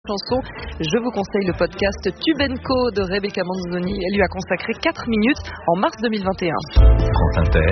chansons, je vous conseille le podcast Tubenco de Rebecca Manzoni. Elle lui a consacré 4 minutes en mars 2021. France Inter.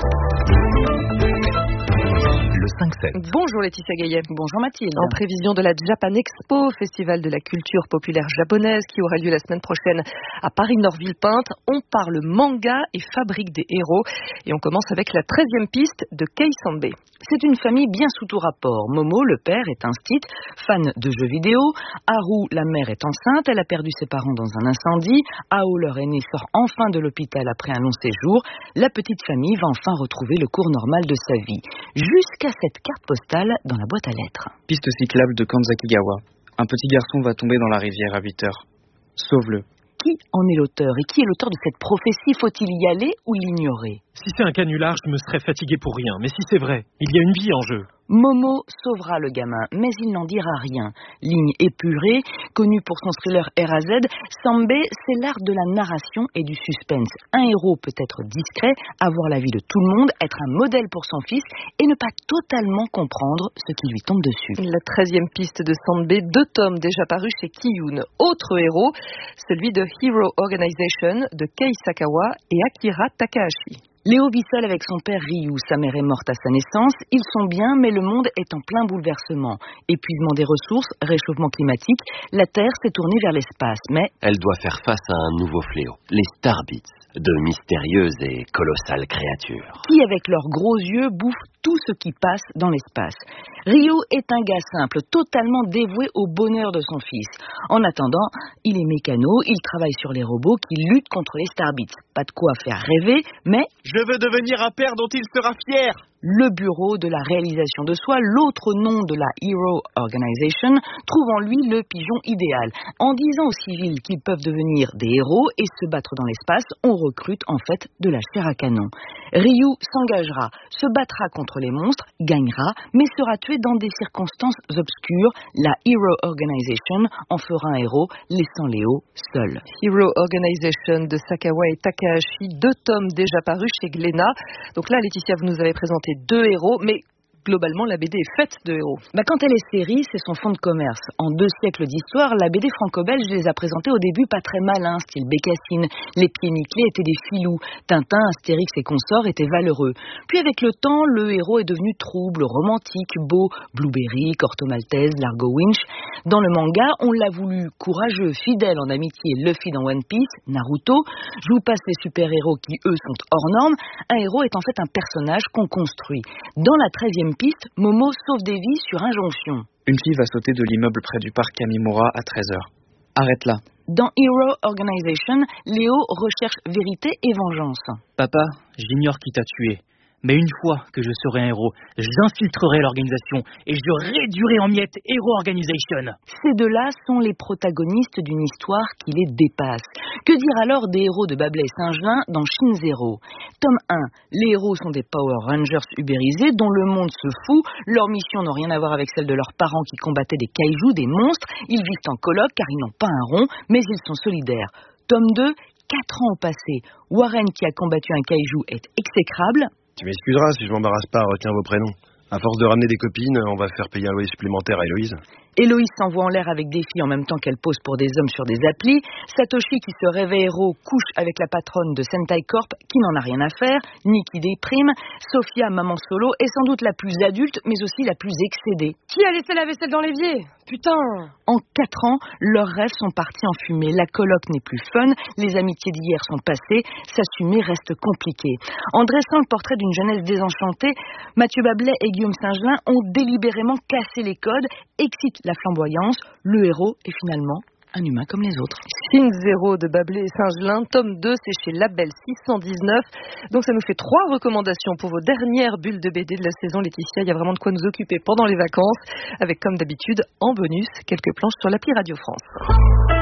Le 5-7. Bonjour Laetitia Gaillet. Bonjour Mathilde. En prévision de la Japan Expo, festival de la culture populaire japonaise qui aura lieu la semaine prochaine à Paris-Nord-Villepinte, on parle manga et fabrique des héros. Et on commence avec la 13e piste de Kei Sanbe. C'est une famille bien sous tout rapport. Momo, le père, est un stit, fan de jeux vidéo. Haru, la mère, est enceinte. Elle a perdu ses parents dans un incendie. Ao, leur aîné, sort enfin de l'hôpital après un long séjour. La petite famille va enfin retrouver le cours normal de sa vie. Jusqu'à cette carte postale dans la boîte à lettres. Piste cyclable de Kanzakigawa. Un petit garçon va tomber dans la rivière à 8 heures. Sauve-le. Qui en est l'auteur et qui est l'auteur de cette prophétie? Faut-il y aller ou l'ignorer? Si c'est un canular, je me serais fatigué pour rien. Mais si c'est vrai, il y a une vie en jeu. Momo sauvera le gamin, mais il n'en dira rien. Ligne épurée, connue pour son thriller R.A.Z., Sanbe, c'est l'art de la narration et du suspense. Un héros peut être discret, avoir l'avis de tout le monde, être un modèle pour son fils et ne pas totalement comprendre ce qui lui tombe dessus. La 13e piste de Sanbe, 2 tomes déjà parus chez Kiyun. Autre héros, celui de Hero Organization de Kei Sakawa et Akira Takahashi. Léo vit seul avec son père Ryu. Sa mère est morte à sa naissance. Ils sont bien, mais le monde est en plein bouleversement. Épuisement des ressources, réchauffement climatique. La Terre s'est tournée vers l'espace, mais elle doit faire face à un nouveau fléau, les Starbits, de mystérieuses et colossales créatures qui, avec leurs gros yeux, bouffent tout ce qui passe dans l'espace. Ryu est un gars simple, totalement dévoué au bonheur de son fils. En attendant, il est mécano, il travaille sur les robots qui luttent contre les Starbits. Pas de quoi faire rêver, mais je veux devenir un père dont il sera fier. Le bureau de la réalisation de soi, l'autre nom de la Hero Organization, trouve en lui le pigeon idéal. En disant aux civils qu'ils peuvent devenir des héros et se battre dans l'espace, on recrute en fait de la chair à canon. Ryu s'engagera, se battra contre les monstres, gagnera, mais sera tué dans des circonstances obscures. La Hero Organization en fera un héros, laissant Léo seul. Hero Organization de Sakawa et Takahashi, 2 tomes déjà parus chez Glénat. Donc là, Laetitia, vous nous avez présenté 2 héros, mais globalement, la BD est faite de héros. Quand elle est série, c'est son fonds de commerce. En 2 siècles d'histoire, la BD franco-belge les a présentés au début pas très malins, style Bécassine. Les pieds nickelés étaient des filous. Tintin, Astérix et consorts étaient valeureux. Puis avec le temps, le héros est devenu trouble, romantique, beau. Blueberry, Corto Maltese, Largo Winch. Dans le manga, on l'a voulu courageux, fidèle en amitié, Luffy dans One Piece, Naruto. Je vous passe les super-héros qui, eux, sont hors normes. Un héros est en fait un personnage qu'on construit. Dans la 13e piste, Momo sauve des vies sur injonction. Une fille va sauter de l'immeuble près du parc Kamimura à 13h. Arrête-la. Dans Hero Organization, Léo recherche vérité et vengeance. Papa, j'ignore qui t'a tué. Mais une fois que je serai un héros, j'infiltrerai l'organisation et je réduirai en miettes Hero Organization. Ces 2-là sont les protagonistes d'une histoire qui les dépasse. Que dire alors des héros de Babel et Saint-Gelin dans Shin Zero? Tome 1. Les héros sont des Power Rangers ubérisés dont le monde se fout. Leurs missions n'ont rien à voir avec celles de leurs parents qui combattaient des kaijus, des monstres. Ils vivent en coloc car ils n'ont pas un rond, mais ils sont solidaires. Tome 2. 4 ans au passé. Warren qui a combattu un kaiju est exécrable. Tu m'excuseras si je m'embarrasse pas à retenir vos prénoms. À force de ramener des copines, on va faire payer un loyer supplémentaire à Héloïse. Héloïse s'envoie en l'air avec des filles en même temps qu'elle pose pour des hommes sur des applis. Satoshi, qui se réveille héros, couche avec la patronne de Sentai Corp, qui n'en a rien à faire. Nikki déprime. Sophia, maman solo, est sans doute la plus adulte, mais aussi la plus excédée. Qui a laissé la vaisselle dans l'évier? Putain! En 4 ans, leurs rêves sont partis en fumée. La coloc n'est plus fun, les amitiés d'hier sont passées, s'assumer reste compliqué. En dressant le portrait d'une jeunesse désenchantée, Mathieu Bablet et Guillaume Saint-Gelin ont délibérément cassé les codes, excitent la flamboyance, le héros est finalement un humain comme les autres. Shin Zero de Bablet et Saint-Gelin, tome 2, c'est chez Label 619. Donc ça nous fait 3 recommandations pour vos dernières bulles de BD de la saison, Laetitia. Il y a vraiment de quoi nous occuper pendant les vacances, avec comme d'habitude, en bonus, quelques planches sur l'appli Radio France.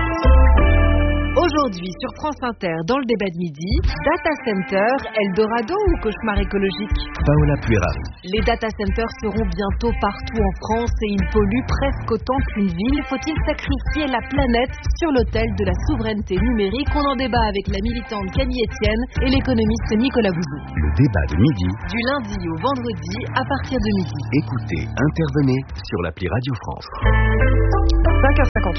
Aujourd'hui sur France Inter, dans le débat de midi, data center, Eldorado ou cauchemar écologique? Paola Puera. Les data centers seront bientôt partout en France et ils polluent presque autant qu'une ville. Faut-il sacrifier la planète sur l'autel de la souveraineté numérique? On en débat avec la militante Camille Etienne et l'économiste Nicolas Bouzou. Le débat de midi. Du lundi au vendredi à partir de midi. Écoutez, intervenez sur l'appli Radio France. 5h50.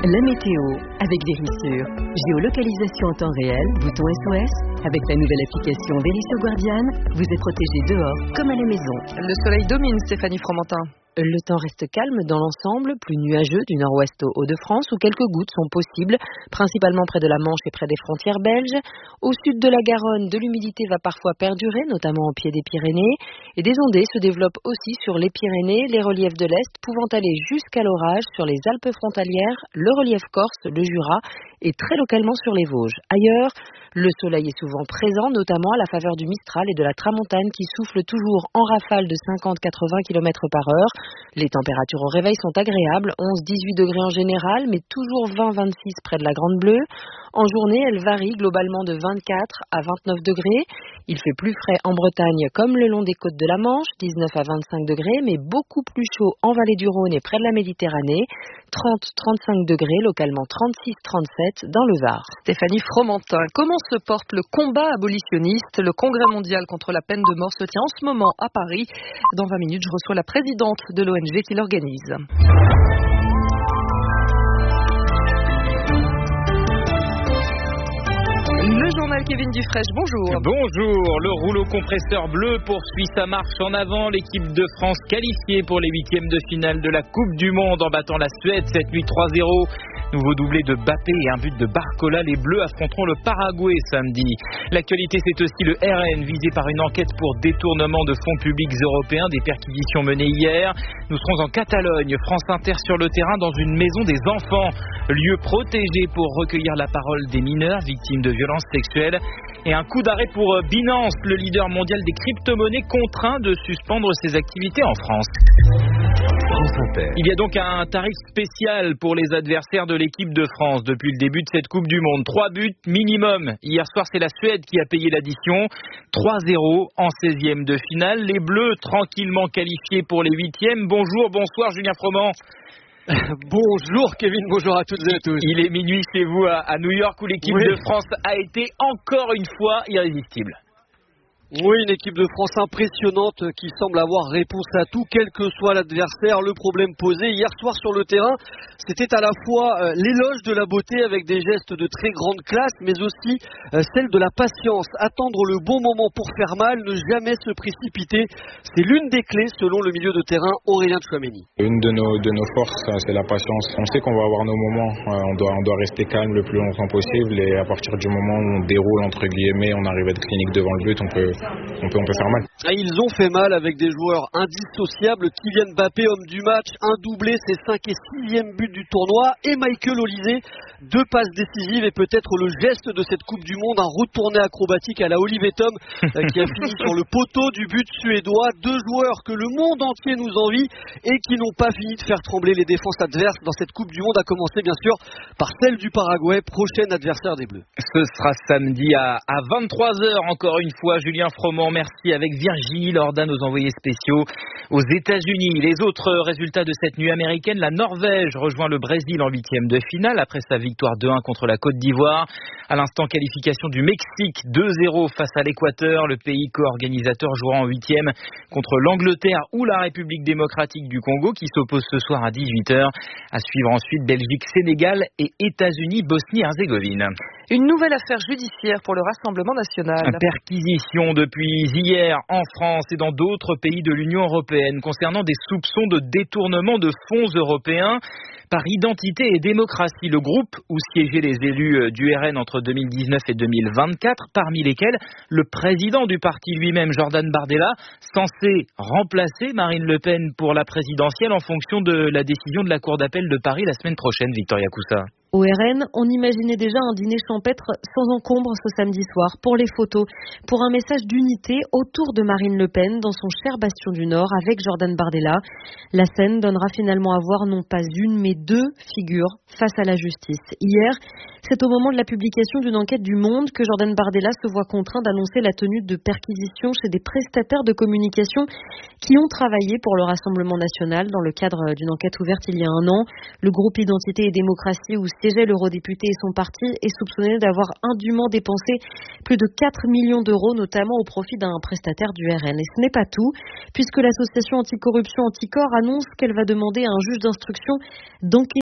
La météo avec Vérissure. Géolocalisation en temps réel, bouton SOS. Avec la nouvelle application Vérissure Guardian, vous êtes protégé dehors comme à la maison. Le soleil domine, Stéphanie Fromentin. Le temps reste calme dans l'ensemble, plus nuageux du nord-ouest au Hauts-de-France où quelques gouttes sont possibles, principalement près de la Manche et près des frontières belges. Au sud de la Garonne, de l'humidité va parfois perdurer, notamment au pied des Pyrénées. Et des ondées se développent aussi sur les Pyrénées, les reliefs de l'Est, pouvant aller jusqu'à l'orage sur les Alpes frontalières, le relief corse, le Jura et très localement sur les Vosges. Ailleurs, le soleil est souvent présent, notamment à la faveur du Mistral et de la Tramontane qui souffle toujours en rafale de 50-80 km par heure. Les températures au réveil sont agréables, 11-18 degrés en général, mais toujours 20-26 près de la Grande Bleue. En journée, elles varient globalement de 24 à 29 degrés. Il fait plus frais en Bretagne comme le long des côtes de la Manche, 19 à 25 degrés, mais beaucoup plus chaud en vallée du Rhône et près de la Méditerranée, 30-35 degrés, localement 36-37 dans le Var. Stéphanie Fromentin, comment se porte le combat abolitionniste? Le Congrès mondial contre la peine de mort se tient en ce moment à Paris. Dans 20 minutes, je reçois la présidente de l'ONG qui l'organise. Le journal Kevin Dufresne, bonjour. Bonjour, le rouleau compresseur bleu poursuit sa marche en avant. L'équipe de France qualifiée pour les huitièmes de finale de la Coupe du Monde en battant la Suède cette nuit 3-0. Nouveau doublé de Bappé et un but de Barcola. Les Bleus affronteront le Paraguay samedi. L'actualité, c'est aussi le RN visé par une enquête pour détournement de fonds publics européens, des perquisitions menées hier. Nous serons en Catalogne, France Inter sur le terrain dans une maison des enfants, lieu protégé pour recueillir la parole des mineurs victimes de violences sexuelles. Et un coup d'arrêt pour Binance, le leader mondial des crypto-monnaies contraint de suspendre ses activités en France. Il y a donc un tarif spécial pour les adversaires de l'équipe de France depuis le début de cette Coupe du Monde. 3 buts minimum. Hier soir, c'est la Suède qui a payé l'addition. 3-0 en 16e de finale. Les Bleus tranquillement qualifiés pour les 8e. Bonjour, bonsoir Julien Froment. Bonjour Kevin, bonjour à toutes et à tous. Il est minuit chez vous à New York où l'équipe de France a été encore une fois irrésistible. Oui, une équipe de France impressionnante qui semble avoir réponse à tout, quel que soit l'adversaire, le problème posé. Hier soir sur le terrain, c'était à la fois l'éloge de la beauté avec des gestes de très grande classe, mais aussi celle de la patience. Attendre le bon moment pour faire mal, ne jamais se précipiter. C'est l'une des clés selon le milieu de terrain Aurélien Tchouaméni. Une de nos forces, c'est la patience. On sait qu'on va avoir nos moments, on doit rester calme le plus longtemps possible et à partir du moment où on déroule entre guillemets, on arrive à être clinique devant le but, on peut faire mal. Ils ont fait mal avec des joueurs indissociables. Kylian Mbappé, homme du match, un doublé, ses 5 et 6e but du tournoi. Et Michael Olise, 2 passes décisives et peut-être le geste de cette Coupe du Monde, un retourné acrobatique à la Olivier Tom qui a fini sur le poteau du but suédois. 2 joueurs que le monde entier nous envie et qui n'ont pas fini de faire trembler les défenses adverses dans cette Coupe du Monde, à commencer bien sûr par celle du Paraguay, prochain adversaire des Bleus. Ce sera samedi à 23h encore une fois. Julien Froment, merci avec Virginie Lorda, nos envoyés spéciaux aux États-Unis. Les autres résultats de cette nuit américaine, la Norvège rejoint le Brésil en 8e de finale après sa victoire 2-1 contre la Côte d'Ivoire. À l'instant, qualification du Mexique 2-0 face à l'Équateur. Le pays co-organisateur jouera en 8e contre l'Angleterre ou la République démocratique du Congo qui s'oppose ce soir à 18h. À suivre ensuite Belgique-Sénégal et États-Unis-Bosnie-Herzégovine. Une nouvelle affaire judiciaire pour le Rassemblement national. Perquisition depuis hier en France et dans d'autres pays de l'Union européenne concernant des soupçons de détournement de fonds européens par Identité et Démocratie, le groupe où siégeaient les élus du RN entre 2019 et 2024, parmi lesquels le président du parti lui-même, Jordan Bardella, censé remplacer Marine Le Pen pour la présidentielle en fonction de la décision de la Cour d'appel de Paris la semaine prochaine, Victoria Coussa. Au RN, on imaginait déjà un dîner champêtre sans encombre ce samedi soir pour les photos, pour un message d'unité autour de Marine Le Pen dans son cher bastion du Nord avec Jordan Bardella. La scène donnera finalement à voir non pas une mais 2 figures face à la justice. Hier, c'est au moment de la publication d'une enquête du Monde que Jordan Bardella se voit contraint d'annoncer la tenue de perquisitions chez des prestataires de communication qui ont travaillé pour le Rassemblement national dans le cadre d'une enquête ouverte il y a un an. Le groupe Identité et Démocratie où siégeait l'eurodéputé et son parti est soupçonné d'avoir indûment dépensé plus de 4 millions d'euros, notamment au profit d'un prestataire du RN. Et ce n'est pas tout, puisque l'association anticorruption Anticor annonce qu'elle va demander à un juge d'instruction d'enquêter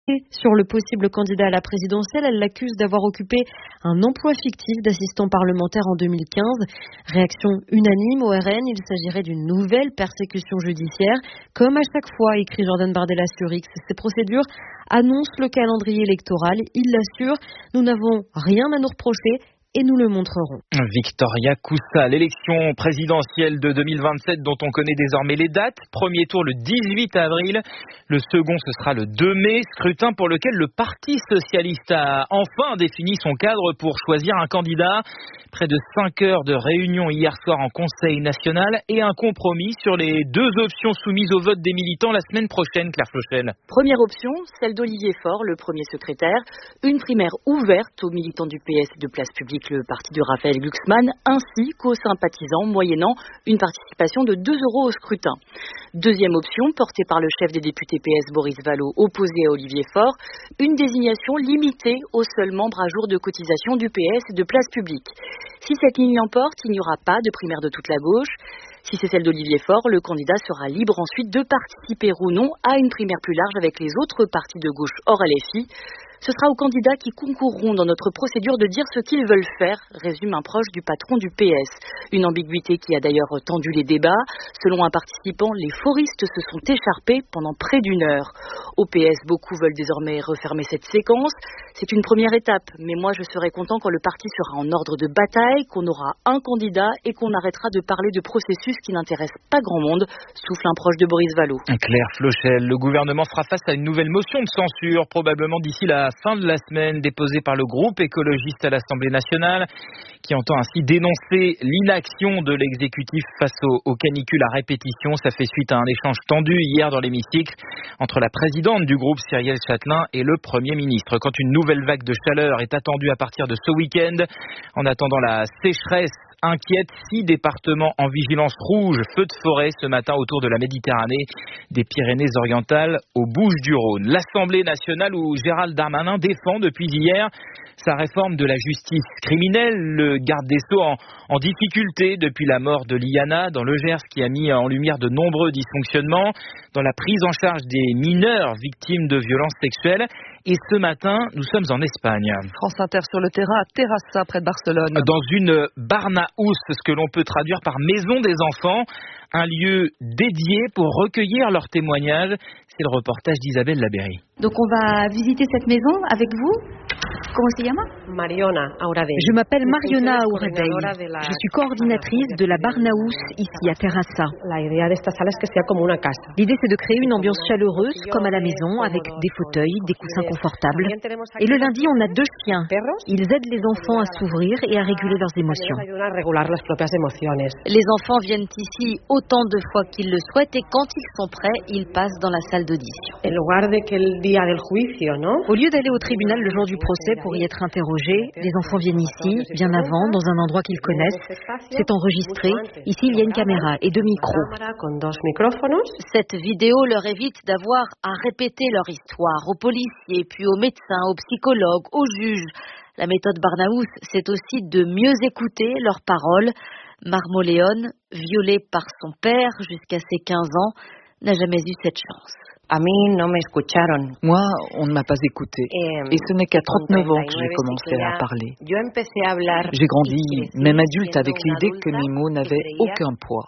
Sur le possible candidat à la présidentielle, elle l'accuse d'avoir occupé un emploi fictif d'assistant parlementaire en 2015. Réaction unanime au RN, il s'agirait d'une nouvelle persécution judiciaire. Comme à chaque fois, écrit Jordan Bardella sur X, ces procédures annoncent le calendrier électoral. Il l'assure, nous n'avons rien à nous reprocher. Et nous le montrerons. Victoria Koussa, l'élection présidentielle de 2027 dont on connaît désormais les dates. Premier tour le 18 avril, le second ce sera le 2 mai. Scrutin pour lequel le Parti socialiste a enfin défini son cadre pour choisir un candidat. Près de 5 heures de réunion hier soir en Conseil national et un compromis sur les 2 options soumises au vote des militants la semaine prochaine, Claire Flochel. Première option, celle d'Olivier Faure, le premier secrétaire. Une primaire ouverte aux militants du PS de Place Publique, le parti de Raphaël Glucksmann, ainsi qu'aux sympathisants, moyennant une participation de 2 € au scrutin. Deuxième option, portée par le chef des députés PS Boris Vallaud, opposé à Olivier Faure, une désignation limitée aux seuls membres à jour de cotisation du PS et de Place Publique. Si cette ligne l'emporte, il n'y aura pas de primaire de toute la gauche. Si c'est celle d'Olivier Faure, le candidat sera libre ensuite de participer ou non à une primaire plus large avec les autres partis de gauche hors LFI. Ce sera aux candidats qui concourront dans notre procédure de dire ce qu'ils veulent faire, résume un proche du patron du PS. Une ambiguïté qui a d'ailleurs tendu les débats. Selon un participant, les foristes se sont écharpés pendant près d'1 heure. Au PS, beaucoup veulent désormais refermer cette séquence. C'est une première étape, mais moi je serai content quand le parti sera en ordre de bataille, qu'on aura un candidat et qu'on arrêtera de parler de processus qui n'intéressent pas grand monde, souffle un proche de Boris Vallaud. Claire Flochel, le gouvernement fera face à une nouvelle motion de censure, probablement d'ici la fin de la semaine, déposée par le groupe écologiste à l'Assemblée nationale, qui entend ainsi dénoncer l'inaction de l'exécutif face aux canicules à répétition. Ça fait suite à un échange tendu hier dans l'hémicycle entre la présidente du groupe, Cyrielle Châtelain, et le Premier ministre. Quand une nouvelle vague de chaleur est attendue à partir de ce week-end, en attendant la sécheresse inquiète, 6 départements en vigilance rouge, feu de forêt ce matin autour de la Méditerranée, des Pyrénées-Orientales aux Bouches-du-Rhône. L'Assemblée nationale où Gérald Darmanin défend depuis hier sa réforme de la justice criminelle, le garde des Sceaux en difficulté depuis la mort de Liana dans le Gers, qui a mis en lumière de nombreux dysfonctionnements dans la prise en charge des mineurs victimes de violences sexuelles. Et ce matin, nous sommes en Espagne. France Inter sur le terrain à Terrassa, près de Barcelone. Dans une Barnahus, ce que l'on peut traduire par maison des enfants, un lieu dédié pour recueillir leurs témoignages. C'est le reportage d'Isabelle Labéry. Donc on va visiter cette maison avec vous. ¿Cómo se llama? Je m'appelle Mariona Auradei. Je suis coordinatrice de la Barnahus ici à Terrassa. L'idée c'est de créer une ambiance chaleureuse comme à la maison avec des fauteuils, des coussins confortables. Et le lundi on a 2 chiens. Ils aident les enfants à s'ouvrir et à réguler leurs émotions. Les enfants viennent ici autant de fois qu'ils le souhaitent et quand ils sont prêts, ils passent dans la salle d'audition. Au lieu d'aller au tribunal le jour du procès pour y être interrogés, les enfants viennent ici, bien avant, dans un endroit qu'ils connaissent. C'est enregistré. Ici, il y a une caméra et 2 micros. Cette vidéo leur évite d'avoir à répéter leur histoire aux policiers, puis aux médecins, aux psychologues, aux juges. La méthode Barnahus, c'est aussi de mieux écouter leurs paroles. Marmoleone, violée par son père jusqu'à ses 15 ans, n'a jamais eu cette chance. Moi, on ne m'a pas écouté. Et ce n'est qu'à 39 ans que j'ai commencé à parler. J'ai grandi, même adulte, avec l'idée que mes mots n'avaient aucun poids.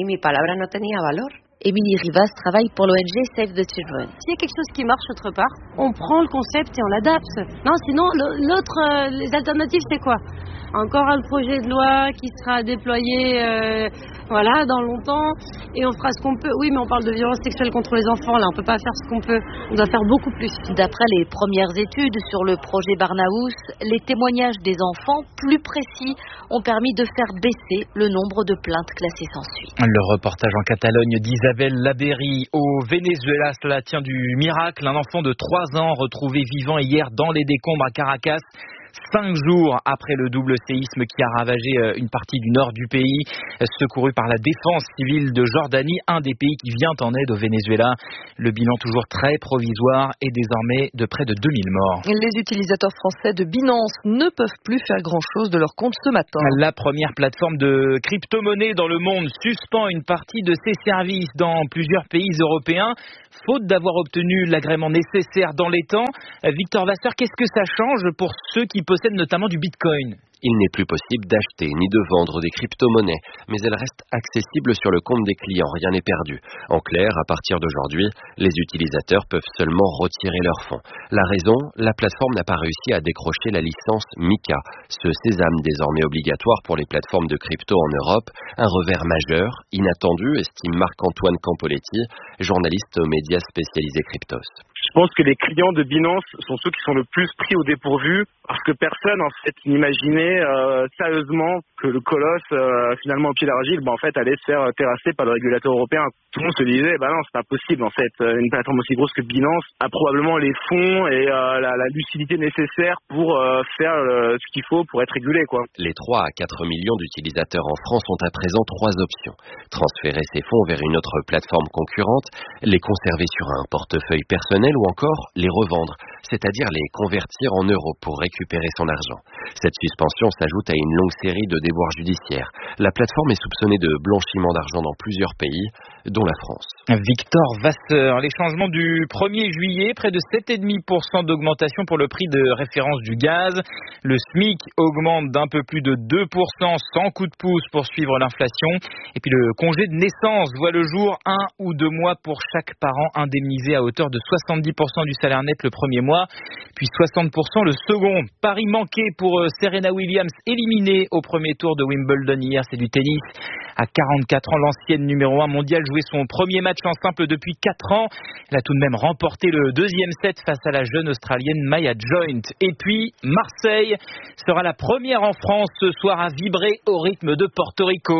Émilie Rivas travaille pour l'ONG Save the Children. S'il y a quelque chose qui marche autre part, on prend le concept et on l'adapte. Non, sinon, les alternatives, c'est quoi? Encore un projet de loi qui sera déployé dans longtemps et on fera ce qu'on peut. Oui, mais on parle de violence sexuelle contre les enfants, là, on peut pas faire ce qu'on peut. On doit faire beaucoup plus. D'après les premières études sur le projet Barnahus, les témoignages des enfants, plus précis, ont permis de faire baisser le nombre de plaintes classées sans suite. Le reportage en Catalogne d'Isabelle Labéry. Au Venezuela, cela tient du miracle. Un enfant de 3 ans retrouvé vivant hier dans les décombres à Caracas. 5 jours après le double séisme qui a ravagé une partie du nord du pays, secouru par la défense civile de Jordanie, un des pays qui vient en aide au Venezuela. Le bilan toujours très provisoire est désormais de près de 2000 morts. Les utilisateurs français de Binance ne peuvent plus faire grand-chose de leur compte ce matin. La première plateforme de crypto-monnaie dans le monde suspend une partie de ses services dans plusieurs pays européens. faute d'avoir obtenu l'agrément nécessaire dans les temps. Victor Vasseur, qu'est-ce que ça change pour ceux qui possèdent notamment du Bitcoin ? Il n'est plus possible d'acheter ni de vendre des crypto-monnaies, mais elles restent accessibles sur le compte des clients, rien n'est perdu. En clair, à partir d'aujourd'hui, les utilisateurs peuvent seulement retirer leurs fonds. La raison, la plateforme n'a pas réussi à décrocher la licence MiCA, ce sésame désormais obligatoire pour les plateformes de crypto en Europe, un revers majeur, inattendu, estime Marc-Antoine Campoletti, journaliste aux médias spécialisés cryptos. Je pense que les clients de Binance sont ceux qui sont le plus pris au dépourvu parce que personne en fait n'imaginait sérieusement que le colosse finalement au pied d'argile en fait allait se faire terrasser par le régulateur européen. Tout le monde se disait non, c'est pas possible en fait. Une plateforme aussi grosse que Binance a probablement les fonds et la lucidité nécessaire pour faire ce qu'il faut pour être régulé quoi. Les 3 à 4 millions d'utilisateurs en France ont à présent 3 options. Transférer ces fonds vers une autre plateforme concurrente, les conserver sur un portefeuille personnel ou encore les revendre, c'est-à-dire les convertir en euros pour récupérer son argent. Cette suspension s'ajoute à une longue série de déboires judiciaires. La plateforme est soupçonnée de blanchiment d'argent dans plusieurs pays, dont la France. Victor Vasseur, les changements du 1er juillet, près de 7,5% d'augmentation pour le prix de référence du gaz. Le SMIC augmente d'un peu plus de 2% sans coup de pouce pour suivre l'inflation. Et puis le congé de naissance voit le jour 1 ou 2 mois pour chaque parent indemnisé à hauteur de 70% du salaire net le premier mois, puis 60% le second. Pari manqué pour Serena Williams, éliminée au premier tour de Wimbledon hier, c'est du tennis. À 44 ans, l'ancienne numéro 1 mondiale jouait son premier match en simple depuis 4 ans. Elle a tout de même remporté le 2e set face à la jeune Australienne Maya Joint. Et puis, Marseille sera la première en France ce soir à vibrer au rythme de Porto Rico.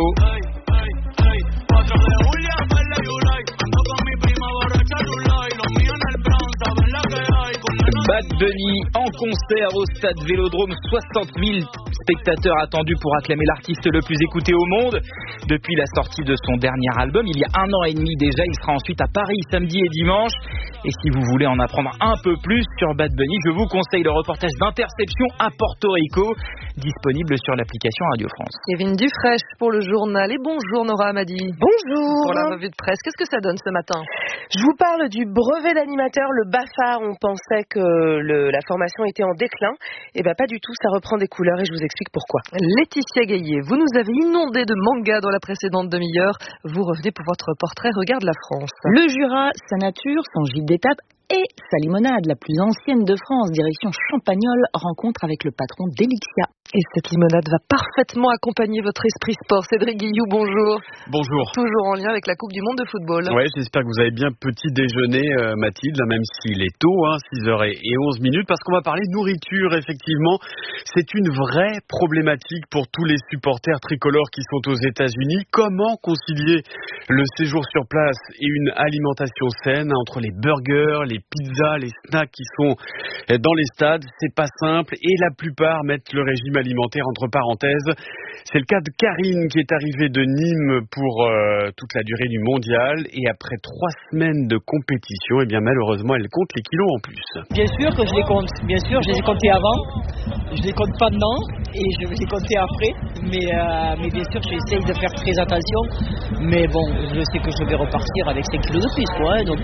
Bad Bunny en concert au stade Vélodrome, 60 000 spectateurs attendus pour acclamer l'artiste le plus écouté au monde. Depuis la sortie de son dernier album, il y a 1 an et demi déjà, il sera ensuite à Paris samedi et dimanche. Et si vous voulez en apprendre un peu plus sur Bad Bunny, je vous conseille le reportage d'Interception à Porto Rico, disponible sur l'application Radio France. Kevin Dufresne pour le journal. Et bonjour Nora Amadi. Bonjour. Pour la revue de presse, qu'est-ce que ça donne ce matin ? Je vous parle du brevet d'animateur, le BAFA. On pensait que la formation était en déclin. Eh bien pas du tout, ça reprend des couleurs et je vous explique pourquoi. Laetitia Gaillet, vous nous avez inondé de manga dans la précédente demi-heure. Vous revenez pour votre portrait Regarde la France. Le Jura, sa nature, son gîte d'étape et sa limonade, la plus ancienne de France, direction Champagnole, rencontre avec le patron d'Elixia. Et cette limonade va parfaitement accompagner votre esprit sport. Cédric Guillou, bonjour. Bonjour. Toujours en lien avec la Coupe du Monde de football. Ouais, j'espère que vous avez bien petit déjeuner, Mathilde, même s'il est tôt, 6h11, parce qu'on va parler de nourriture, effectivement. C'est une vraie problématique pour tous les supporters tricolores qui sont aux États-Unis. Comment concilier le séjour sur place et une alimentation saine entre les burgers, les pizzas, les snacks qui sont dans les stades? C'est pas simple et la plupart mettent le régime alimentaire entre parenthèses. C'est le cas de Karine qui est arrivée de Nîmes pour toute la durée du mondial et après 3 semaines de compétition, malheureusement elle compte les kilos en plus. Bien sûr que je les compte, bien sûr je les ai comptés avant, je les compte pas maintenant et je vais les compter après, mais bien sûr j'essaye de faire très attention, mais bon je sais que je vais repartir avec 5 kilos de plus donc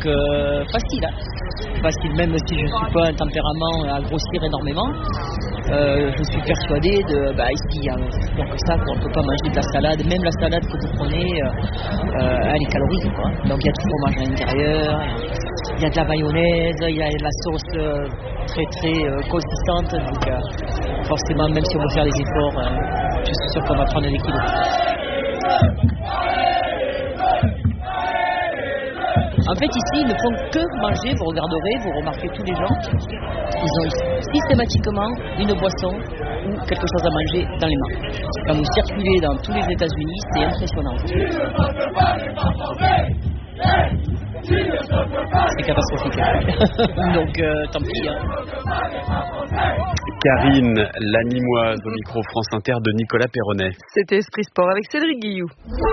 facile même si je ne suis pas un tempérament à grossir énormément. Je suis persuadé ici il y a que ça, on ne peut pas manger de la salade, même la salade que vous prenez elle est calorique donc il y a du fromage à l'intérieur, il y a de la mayonnaise, il y a de la sauce très très consistante donc forcément même si on veut faire des efforts je suis sûr qu'on va prendre des kilos. En fait, ici, ils ne font que manger, vous regarderez, vous remarquez tous les gens, ils ont systématiquement une boisson ou quelque chose à manger dans les mains. Quand vous circulez dans tous les États-Unis, c'est impressionnant. C'est catastrophique. Donc, tant pis. Karine, la Nîmoise, au micro France Inter de Nicolas Perronnet. C'était Esprit Sport avec Cédric Guillou.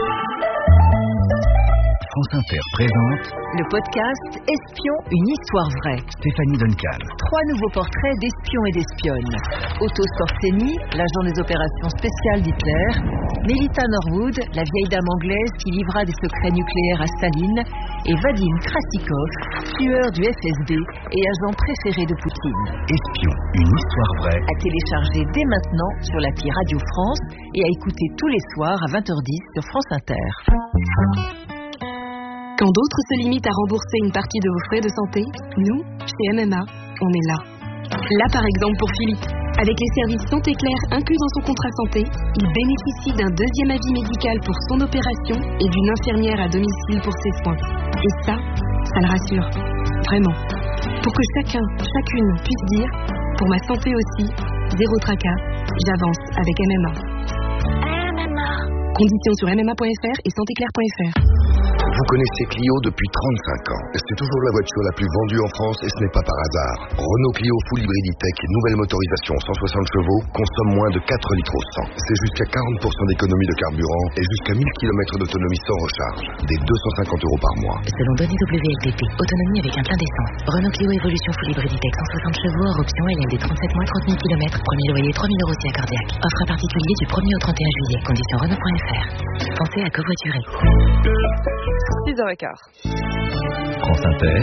France Inter présente le podcast Espion, une histoire vraie. Stéphanie Duncan. 3 nouveaux portraits d'espions et d'espionnes. Otto Skorzeny, l'agent des opérations spéciales d'Hitler. Melita Norwood, la vieille dame anglaise qui livra des secrets nucléaires à Staline. et Vadim Krasikov, tueur du FSB et agent préféré de Poutine. Espion, une histoire vraie. À télécharger dès maintenant sur l'appli Radio France et à écouter tous les soirs à 20h10 sur France Inter. Quand d'autres se limitent à rembourser une partie de vos frais de santé, nous, chez MMA, on est là. Là par exemple pour Philippe. Avec les services Santé Claire inclus dans son contrat santé, il bénéficie d'un deuxième avis médical pour son opération et d'une infirmière à domicile pour ses soins. Et ça le rassure. Vraiment. Pour que chacune puisse dire, pour ma santé aussi, zéro tracas, j'avance avec MMA. Conditions sur mma.fr et santéclaire.fr. Vous connaissez Clio depuis 35 ans. C'est toujours la voiture la plus vendue en France et ce n'est pas par hasard. Renault Clio Full Hybrid E-Tech, nouvelle motorisation 160 chevaux, consomme moins de 4 litres au 100. C'est jusqu'à 40% d'économie de carburant et jusqu'à 1000 km d'autonomie sans recharge. Des 250 € par mois. Selon données WLTP, autonomie avec un plein d'essence. Renault Clio Evolution Full Hybrid E-Tech 160 chevaux, hors option LLD 37 mois, 30 000 km. Premier loyer 3 000 € aussi à Cardiac. Offre à particulier du 1er au 31 juillet. Conditions Renault.fr. Pensez à covoiturer. 6h15. France Inter.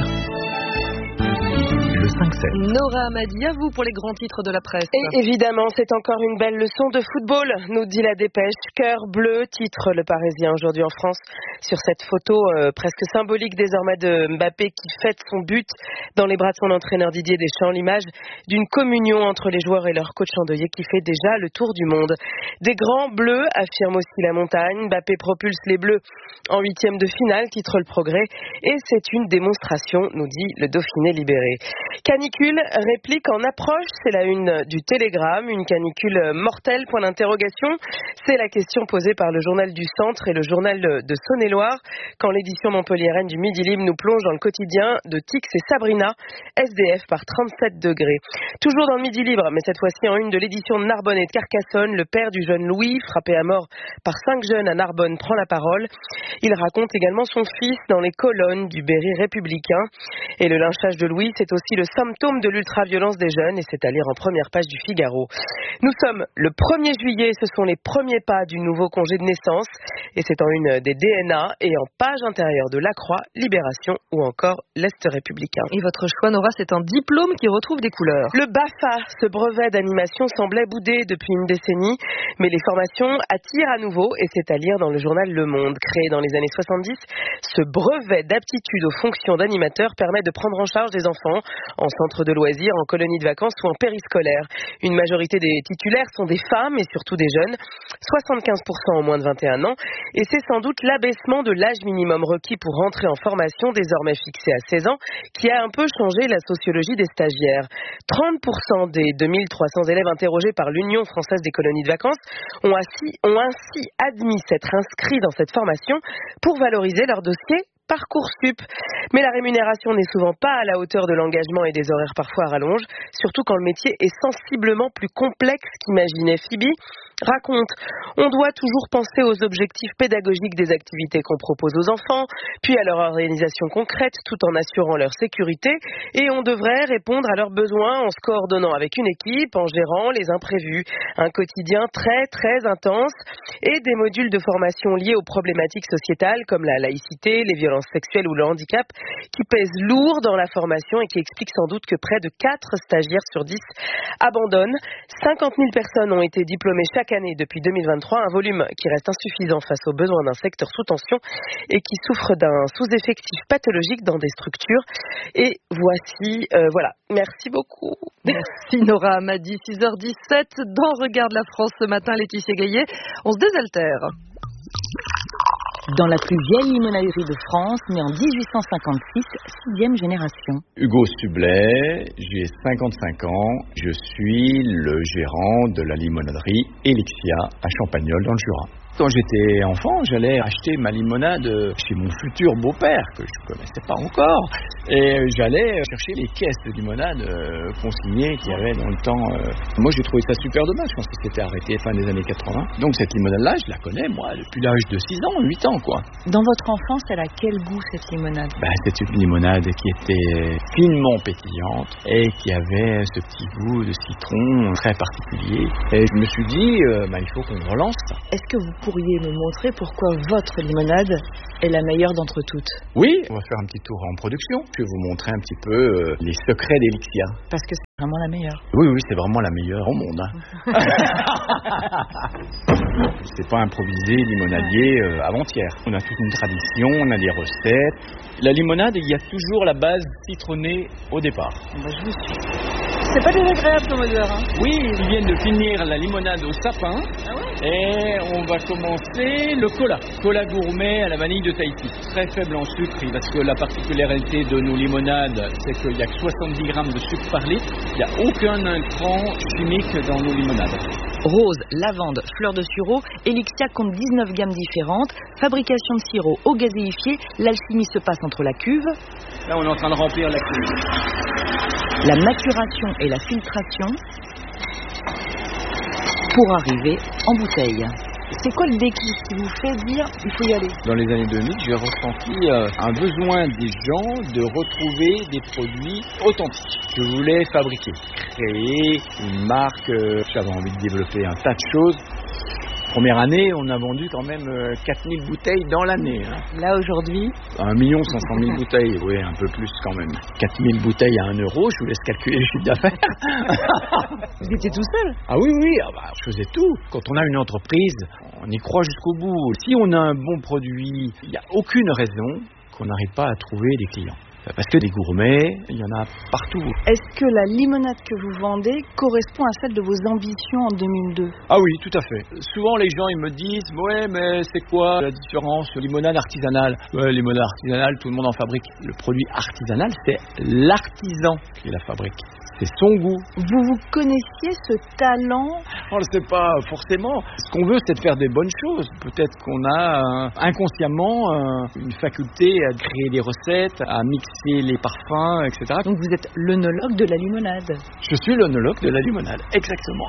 Le 5-7. Nora Amadi, à vous pour les grands titres de la presse. Et évidemment, c'est encore une belle leçon de football, nous dit la dépêche. Cœur bleu, titre Le Parisien aujourd'hui en France, sur cette photo presque symbolique désormais de Mbappé qui fête son but dans les bras de son entraîneur Didier Deschamps. L'image d'une communion entre les joueurs et leur coach endeuillé qui fait déjà le tour du monde. Des grands bleus, affirme aussi La Montagne. Mbappé propulse les bleus en 8e de finale, titre Le Progrès. Et c'est une démonstration, nous dit le Dauphiné Libéré. Canicule, réplique en approche, c'est la une du Télégramme, une canicule mortelle, point d'interrogation. C'est la question posée par le journal du Centre et le journal de Saône-et-Loire, quand l'édition montpelliéraine du Midi Libre nous plonge dans le quotidien de Tix et Sabrina, SDF par 37 degrés. Toujours dans le Midi Libre, mais cette fois-ci en une de l'édition de Narbonne et de Carcassonne, le père du jeune Louis, frappé à mort par 5 jeunes à Narbonne, prend la parole. Il raconte également son fils dans les colonnes du Berry républicain. Et le lynchage de Louis, c'est aussi le symptôme de l'ultra-violence des jeunes et c'est à lire en première page du Figaro. Nous sommes le 1er juillet, ce sont les premiers pas du nouveau congé de naissance et c'est en une des DNA et en page intérieure de La Croix, Libération ou encore l'Est républicain. Et votre choix, Nora, c'est un diplôme qui retrouve des couleurs. Le BAFA, ce brevet d'animation semblait boudé depuis une décennie, mais les formations attirent à nouveau et c'est à lire dans le journal Le Monde. Créé dans les années 70, ce brevet d'aptitude aux fonctions d'animateur permet de prendre en charge des enfants en centre de loisirs, en colonie de vacances ou en périscolaire. Une majorité des titulaires sont des femmes et surtout des jeunes, 75% en moins de 21 ans, et c'est sans doute l'abaissement de l'âge minimum requis pour rentrer en formation, désormais fixé à 16 ans, qui a un peu changé la sociologie des stagiaires. 30% des 2300 élèves interrogés par l'Union française des colonies de vacances ont ainsi admis s'être inscrits dans cette formation pour valoriser leur dossier Parcoursup. Mais la rémunération n'est souvent pas à la hauteur de l'engagement et des horaires parfois à rallonge, surtout quand le métier est sensiblement plus complexe qu'imaginait Phoebe. Raconte, on doit toujours penser aux objectifs pédagogiques des activités qu'on propose aux enfants, puis à leur organisation concrète tout en assurant leur sécurité et on devrait répondre à leurs besoins en se coordonnant avec une équipe, en gérant les imprévus. Un quotidien très très intense et des modules de formation liés aux problématiques sociétales comme la laïcité, les violences sexuelles ou le handicap qui pèsent lourd dans la formation et qui expliquent sans doute que près de 4 stagiaires sur 10 abandonnent. 50 000 personnes ont été diplômées chaque année depuis 2023, un volume qui reste insuffisant face aux besoins d'un secteur sous tension et qui souffre d'un sous-effectif pathologique dans des structures. Et voici, voilà. Merci beaucoup. Merci Nora Amadi, 6h17 dans Regarde la France ce matin, Laetitia Gaillet. On se désaltère. Dans la plus vieille limonaderie de France, née en 1856, 6e génération. Hugo Sublet, j'ai 55 ans, je suis le gérant de la limonaderie Elixia à Champagnole dans le Jura. Quand j'étais enfant, j'allais acheter ma limonade chez mon futur beau-père, que je ne connaissais pas encore, et j'allais chercher les caisses de limonade consignées qu'il y avait dans le temps. Moi, j'ai trouvé ça super dommage quand ça s'était arrêté fin des années 80. Donc cette limonade-là, je la connais, moi, depuis l'âge de 6 ans, 8 ans, quoi. Dans votre enfance, elle a quel goût, cette limonade ? C'est une limonade qui était finement pétillante et qui avait ce petit goût de citron très particulier. Et je me suis dit, il faut qu'on relance ça. Est-ce que vous pourriez me montrer pourquoi votre limonade est la meilleure d'entre toutes? Oui, on va faire un petit tour en production. Je vais vous montrer un petit peu les secrets d'Elixia. Parce que c'est vraiment la meilleure. Oui, c'est vraiment la meilleure au monde. C'est pas improvisé limonadier avant-hier. On a toute une tradition, on a des recettes. La limonade, il y a toujours la base citronnée au départ. Je vous suis. C'est pas désagréable comme odeur, hein? Oui, ils viennent de finir la limonade au sapin. Ah ouais? Et on va commencer le cola. Cola gourmet à la vanille de Tahiti. Très faible en sucre, parce que la particularité de nos limonades, c'est qu'il n'y a que 70 grammes de sucre par litre. Il n'y a aucun intrant chimique dans nos limonades. Rose, lavande, fleur de sureau, Elixia compte 19 gammes différentes. Fabrication de sirop au gazéifié, l'alchimie se passe entre la cuve. Là, on est en train de remplir la cuve. La maturation et la filtration pour arriver en bouteille. C'est quoi le déclic qui vous fait dire il faut y aller? Dans les années 2000, j'ai ressenti un besoin des gens de retrouver des produits authentiques. Je voulais fabriquer, créer une marque. J'avais envie de développer un tas de choses. Première année, on a vendu quand même 4000 bouteilles dans l'année. Là, aujourd'hui 1 500 000 bouteilles, oui, un peu plus quand même. 4000 bouteilles à 1 euro, je vous laisse calculer le chiffre d'affaires. Vous étiez tout seul? Ah oui, je faisais tout. Quand on a une entreprise, on y croit jusqu'au bout. Si on a un bon produit, il n'y a aucune raison qu'on n'arrive pas à trouver des clients. Parce que des gourmets, il y en a partout. Est-ce que la limonade que vous vendez correspond à celle de vos ambitions en 2002? Ah oui, tout à fait. Souvent les gens ils me disent « Ouais, mais c'est quoi la différence limonade artisanale ?» Ouais, limonade artisanale, tout le monde en fabrique. Le produit artisanal, c'est l'artisan qui la fabrique. C'est son goût. Vous connaissiez ce talent? On ne le sait pas forcément. Ce qu'on veut, c'est de faire des bonnes choses. Peut-être qu'on a inconsciemment une faculté à créer des recettes, à mixer les parfums, etc. Donc vous êtes l'œnologue de la limonade? Je suis l'œnologue de la limonade, exactement.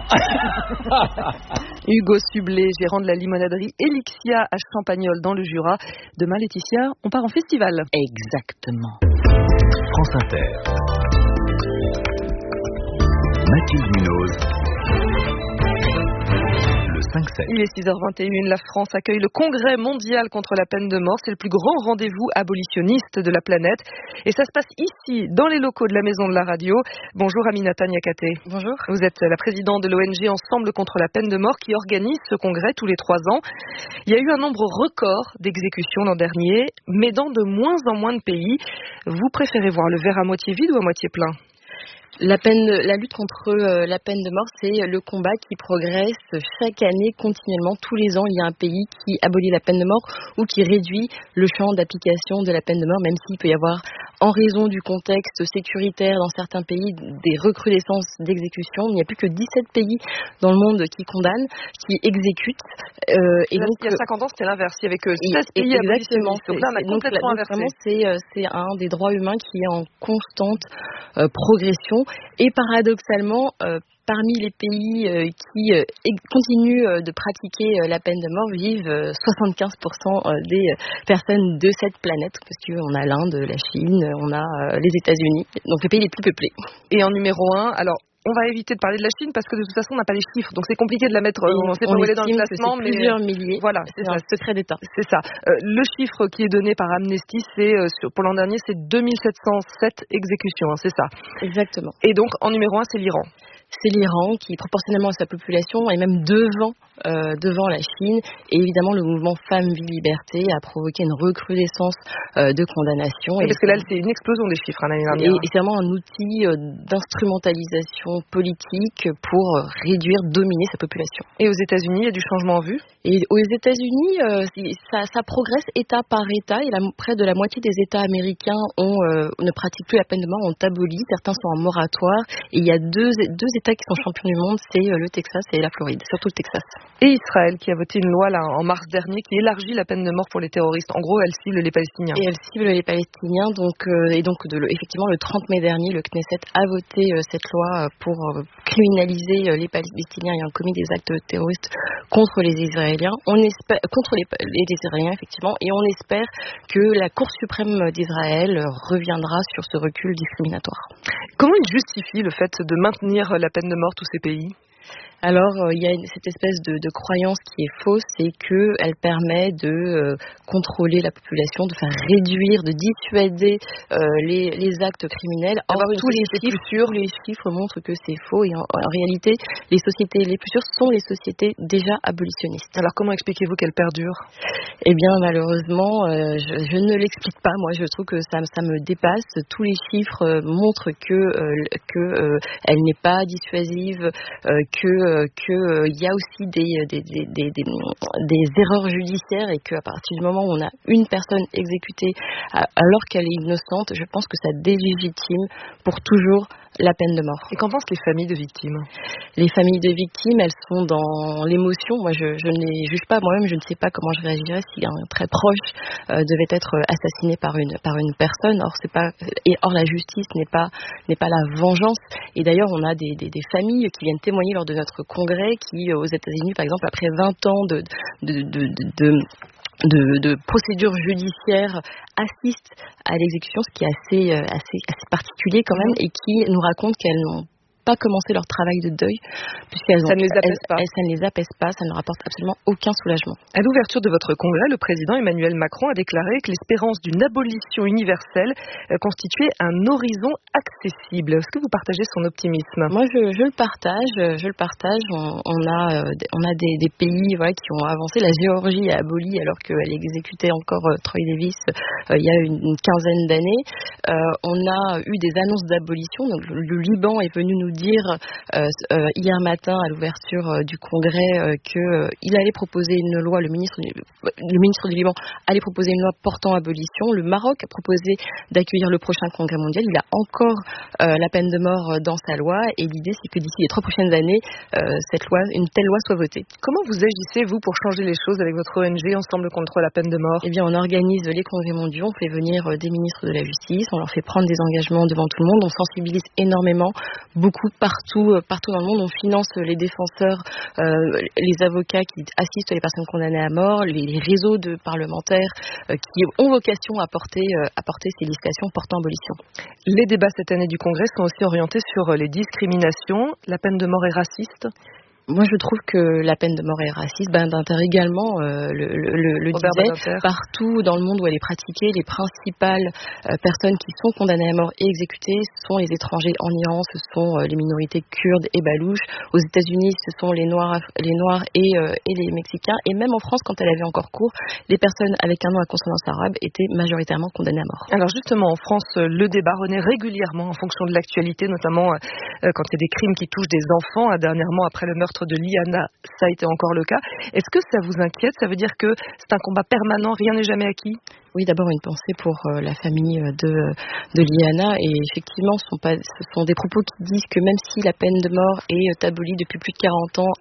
Hugo Sublet, gérant de la limonaderie Elixia à Champagnole dans le Jura. Demain, Laetitia, on part en festival. Exactement. France Inter. Mathilde Munoz, le 5-7. Il est 6h21, la France accueille le Congrès mondial contre la peine de mort. C'est le plus grand rendez-vous abolitionniste de la planète. Et ça se passe ici, dans les locaux de la Maison de la Radio. Bonjour Aminata Niakate. Bonjour. Vous êtes la présidente de l'ONG Ensemble contre la peine de mort qui organise ce congrès tous les 3 ans. Il y a eu un nombre record d'exécutions l'an dernier, mais dans de moins en moins de pays. Vous préférez voir le verre à moitié vide ou à moitié plein ? La lutte contre la peine de mort, c'est le combat qui progresse chaque année, continuellement. Tous les ans, il y a un pays qui abolit la peine de mort ou qui réduit le champ d'application de la peine de mort, même s'il peut y avoir, en raison du contexte sécuritaire dans certains pays, des recrudescences d'exécution. Il n'y a plus que 17 pays dans le monde qui condamnent, qui exécutent. Et donc, il y a 50 ans, c'était l'inverse. Il y avait que 16 pays abolitionnistes. Donc là, on a complètement inversé. Vraiment, c'est un des droits humains qui est en constante progression. Et paradoxalement, parmi les pays qui continuent de pratiquer la peine de mort, vivent 75% des personnes de cette planète, parce qu'on a l'Inde, la Chine, on a les États-Unis, donc les pays les plus peuplés. Et en numéro 1, alors on va éviter de parler de la Chine parce que de toute façon on n'a pas les chiffres, donc c'est compliqué de la mettre. On ne sait pas où elle est dans le classement, mais plusieurs milliers. Voilà, c'est un secret d'État. C'est ça. Le chiffre qui est donné par Amnesty, c'est pour l'an dernier, c'est 2707 exécutions, hein, c'est ça. Exactement. Et donc en numéro 1, c'est l'Iran. C'est l'Iran qui, proportionnellement à sa population, est même devant la Chine. Et évidemment, le mouvement Femmes, Vie, Liberté a provoqué une recrudescence de condamnations. Oui, parce que là, c'est une explosion des chiffres l'année dernière. Et c'est vraiment un outil d'instrumentalisation politique pour réduire, dominer sa population. Et aux États-Unis, il y a du changement en vue? Et aux États-Unis, ça progresse État par État. Et près de la moitié des États américains ne pratiquent plus la peine de mort, ont aboli. Certains sont en moratoire. Et il y a deux États qui sont champions du monde, c'est le Texas et la Floride, surtout le Texas. Et Israël qui a voté une loi là, en mars dernier qui élargit la peine de mort pour les terroristes. En gros, elle cible les Palestiniens. Et elle cible les Palestiniens. Effectivement, le 30 mai dernier, le Knesset a voté cette loi pour criminaliser les Palestiniens ayant commis des actes terroristes contre les Israéliens. Contre les Israéliens, effectivement. Et on espère que la Cour suprême d'Israël reviendra sur ce recul discriminatoire. Comment il justifie le fait de maintenir la peine de mort tous ces pays ? Alors, il y a cette espèce de croyance qui est fausse, c'est qu'elle permet de contrôler la population, de faire réduire, de dissuader les actes criminels. Or, tous les chiffres montrent que c'est faux et en réalité, les sociétés les plus sûres sont les sociétés déjà abolitionnistes. Alors, comment expliquez-vous qu'elles perdurent ? Eh bien, malheureusement, je ne l'explique pas. Moi, je trouve que ça me dépasse. Tous les chiffres montrent que elle n'est pas dissuasive, qu'il y a aussi des erreurs judiciaires et qu'à partir du moment où on a une personne exécutée alors qu'elle est innocente, je pense que ça délégitime pour toujours la peine de mort. Et qu'en pensent les familles de victimes ? Les familles de victimes, elles sont dans l'émotion. Moi, je ne les juge pas. Moi-même, je ne sais pas comment je réagirais si un très proche devait être assassiné par une personne. Or, la justice n'est pas la vengeance. Et d'ailleurs, on a des familles qui viennent témoigner lors de notre congrès qui, aux États-Unis, par exemple, après 20 ans de procédures judiciaires assistent à l'exécution, ce qui est assez particulier quand même, et qui nous racontent qu'elles n'ont pas commencé leur travail de deuil, ça ne les apaise pas, ça ne rapporte absolument aucun soulagement. À l'ouverture de votre congrès, le président Emmanuel Macron a déclaré que l'espérance d'une abolition universelle constituait un horizon accessible. Est-ce que vous partagez son optimisme ? Moi, je le partage. On a des pays qui ont avancé. La Géorgie a aboli alors qu'elle exécutait encore Troy Davis il y a une quinzaine d'années. On a eu des annonces d'abolition. Donc, le Liban est venu nous dire hier matin à l'ouverture du congrès qu'il allait proposer une loi, le ministre du Liban allait proposer une loi portant abolition. Le Maroc a proposé d'accueillir le prochain congrès mondial. Il a encore la peine de mort dans sa loi et l'idée c'est que d'ici les 3 prochaines années, une telle loi soit votée. Comment vous agissez, vous, pour changer les choses avec votre ONG Ensemble contre la peine de mort ? Eh bien, on organise les congrès mondiaux, on fait venir des ministres de la justice, on leur fait prendre des engagements devant tout le monde, on sensibilise énormément, beaucoup partout dans le monde. On finance les défenseurs, les avocats qui assistent les personnes condamnées à mort, les réseaux de parlementaires qui ont vocation à porter ces législations portant abolition. Les débats cette année du Congrès sont aussi orientés sur les discriminations. La peine de mort est raciste ? Moi, je trouve que la peine de mort est raciste. D'Inter également le disait. Partout dans le monde où elle est pratiquée, les principales personnes qui sont condamnées à mort et exécutées sont les étrangers en Iran, ce sont les minorités kurdes et balouches. Aux États-Unis, ce sont les Noirs et les Mexicains. Et même en France, quand elle avait encore cours, les personnes avec un nom à consonance arabe étaient majoritairement condamnées à mort. Alors justement, en France, le débat renaît régulièrement en fonction de l'actualité, notamment quand il y a des crimes qui touchent des enfants. Dernièrement, après le meurtre de Liana, ça a été encore le cas. Est-ce que ça vous inquiète ? Ça veut dire que c'est un combat permanent, rien n'est jamais acquis ? Oui, d'abord une pensée pour la famille de Liana, et effectivement ce sont des propos qui disent que même si la peine de mort est abolie depuis plus de 40 ans,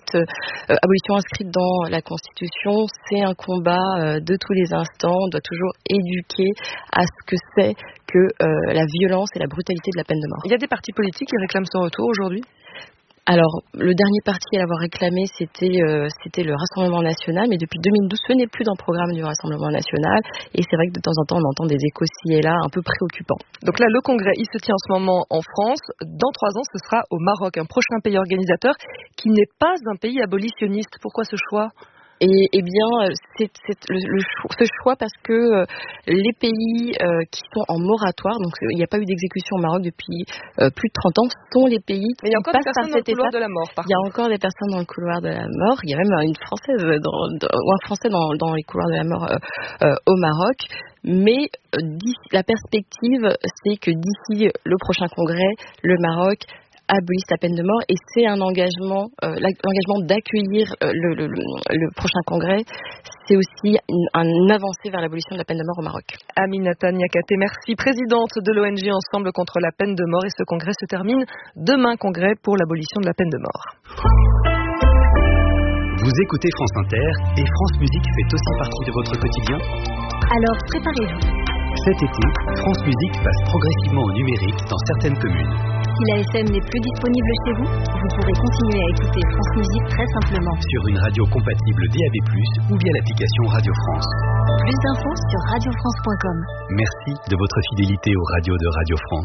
abolition inscrite dans la Constitution, c'est un combat de tous les instants. On doit toujours éduquer à ce que c'est que la violence et la brutalité de la peine de mort. Il y a des partis politiques qui réclament son retour aujourd'hui ? Alors, le dernier parti à l'avoir réclamé, c'était le Rassemblement National, mais depuis 2012, ce n'est plus dans le programme du Rassemblement National, et c'est vrai que de temps en temps, on entend des échos ci et là un peu préoccupants. Donc là, le congrès, il se tient en ce moment en France. Dans 3 ans, ce sera au Maroc, un prochain pays organisateur qui n'est pas un pays abolitionniste. Pourquoi ce choix ? Et bien, c'est ce choix parce que les pays qui sont en moratoire, donc il n'y a pas eu d'exécution au Maroc depuis plus de 30 ans, sont les pays qui passent par cette étape. Il y a encore des personnes dans le couloir de la mort. Il y a même une Française ou un Français dans les couloirs de la mort au Maroc. Mais la perspective, c'est que d'ici le prochain congrès, le Maroc abolisse la peine de mort, et c'est un engagement, l'engagement d'accueillir le prochain congrès, c'est aussi une avancée vers l'abolition de la peine de mort au Maroc. Aminata Niakate, merci, présidente de l'ONG Ensemble contre la peine de mort, et ce congrès se termine demain, congrès pour l'abolition de la peine de mort. Vous écoutez France Inter et France Musique fait aussi partie de votre quotidien ? Alors préparez-vous. Cet été, France Musique passe progressivement au numérique dans certaines communes. Si la FM n'est plus disponible chez vous, vous pourrez continuer à écouter France Musique très simplement. Sur une radio compatible DAB+, ou via l'application Radio France. Plus d'infos sur radiofrance.com. Merci de votre fidélité aux radios de Radio France.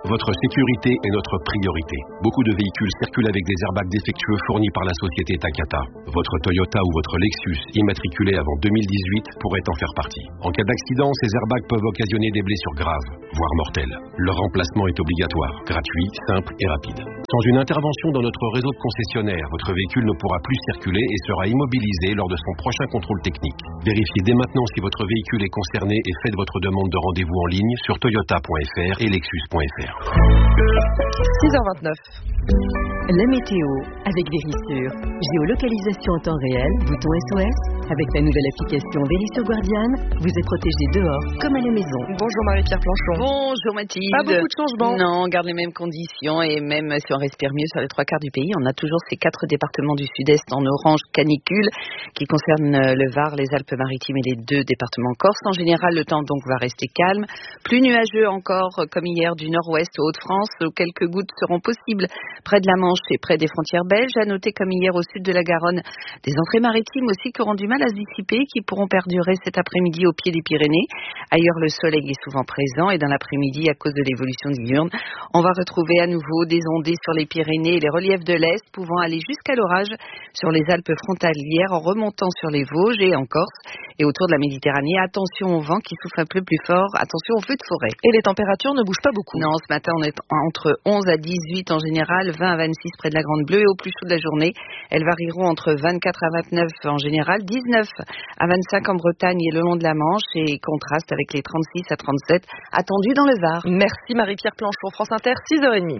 Votre sécurité est notre priorité. Beaucoup de véhicules circulent avec des airbags défectueux fournis par la société Takata. Votre Toyota ou votre Lexus, immatriculé avant 2018, pourrait en faire partie. En cas d'accident, ces airbags peuvent occasionner des blessures graves, voire mortelles. Leur remplacement est obligatoire, gratuit, simple et rapide. Sans une intervention dans notre réseau de concessionnaires, votre véhicule ne pourra plus circuler et sera immobilisé lors de son prochain contrôle technique. Vérifiez dès maintenant si votre véhicule est concerné et faites votre demande de rendez-vous en ligne sur toyota.fr et lexus.fr. 6h29. La météo avec Vérissure. Géolocalisation en temps réel, bouton SOS. Avec la nouvelle application Vérissure Guardian, vous êtes protégé dehors comme à la maison. Bonjour Marie-Pierre Planchon. Bonjour Mathilde. Pas beaucoup de changements. Non, on garde les mêmes conditions et même si on respire mieux sur les 3/4 du pays, on a toujours ces 4 départements du sud-est en orange canicule qui concernent le Var, les Alpes-Maritimes et les 2 départements corses. En général, le temps donc va rester calme. Plus nuageux encore comme hier du nord-ouest aux Hauts-de-France où quelques gouttes seront possibles près de la Manche et près des frontières belges. À noter comme hier au sud de la Garonne, des entrées maritimes aussi qui auront du mal à se dissiper, qui pourront perdurer cet après-midi au pied des Pyrénées. Ailleurs, le soleil est souvent présent et dans l'après-midi, à cause de l'évolution diurne, on va retrouver à nouveau des ondées sur les Pyrénées et les reliefs de l'Est, pouvant aller jusqu'à l'orage sur les Alpes frontalières en remontant sur les Vosges et en Corse. Et autour de la Méditerranée, attention au vent qui souffle un peu plus fort, attention aux feux de forêt. Et les températures ne bougent pas beaucoup. Non, ce matin, on est entre 11 à 18 en général, 20 à 26 près de la Grande Bleue et au plus chaud de la journée, elles varieront entre 24 à 29 en général, 19 à 25 en Bretagne et le long de la Manche et contraste avec les 36 à 37 attendus dans le Var. Merci Marie-Pierre Planchon, France Inter, 6h30.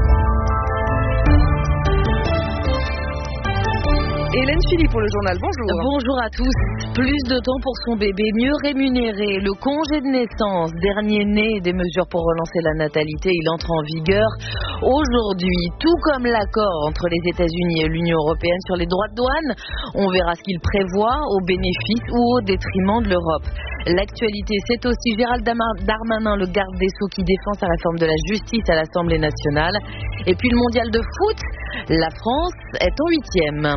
Hélène Philippe pour le journal, bonjour. Bonjour à tous. Plus de temps pour son bébé, mieux rémunéré, le congé de naissance, dernier né des mesures pour relancer la natalité, il entre en vigueur aujourd'hui, tout comme l'accord entre les États-Unis et l'Union européenne sur les droits de douane. On verra ce qu'il prévoit au bénéfice ou au détriment de l'Europe. L'actualité, c'est aussi Gérald Darmanin, le garde des Sceaux, qui défend sa réforme de la justice à l'Assemblée nationale. Et puis le mondial de foot, la France est en 8e.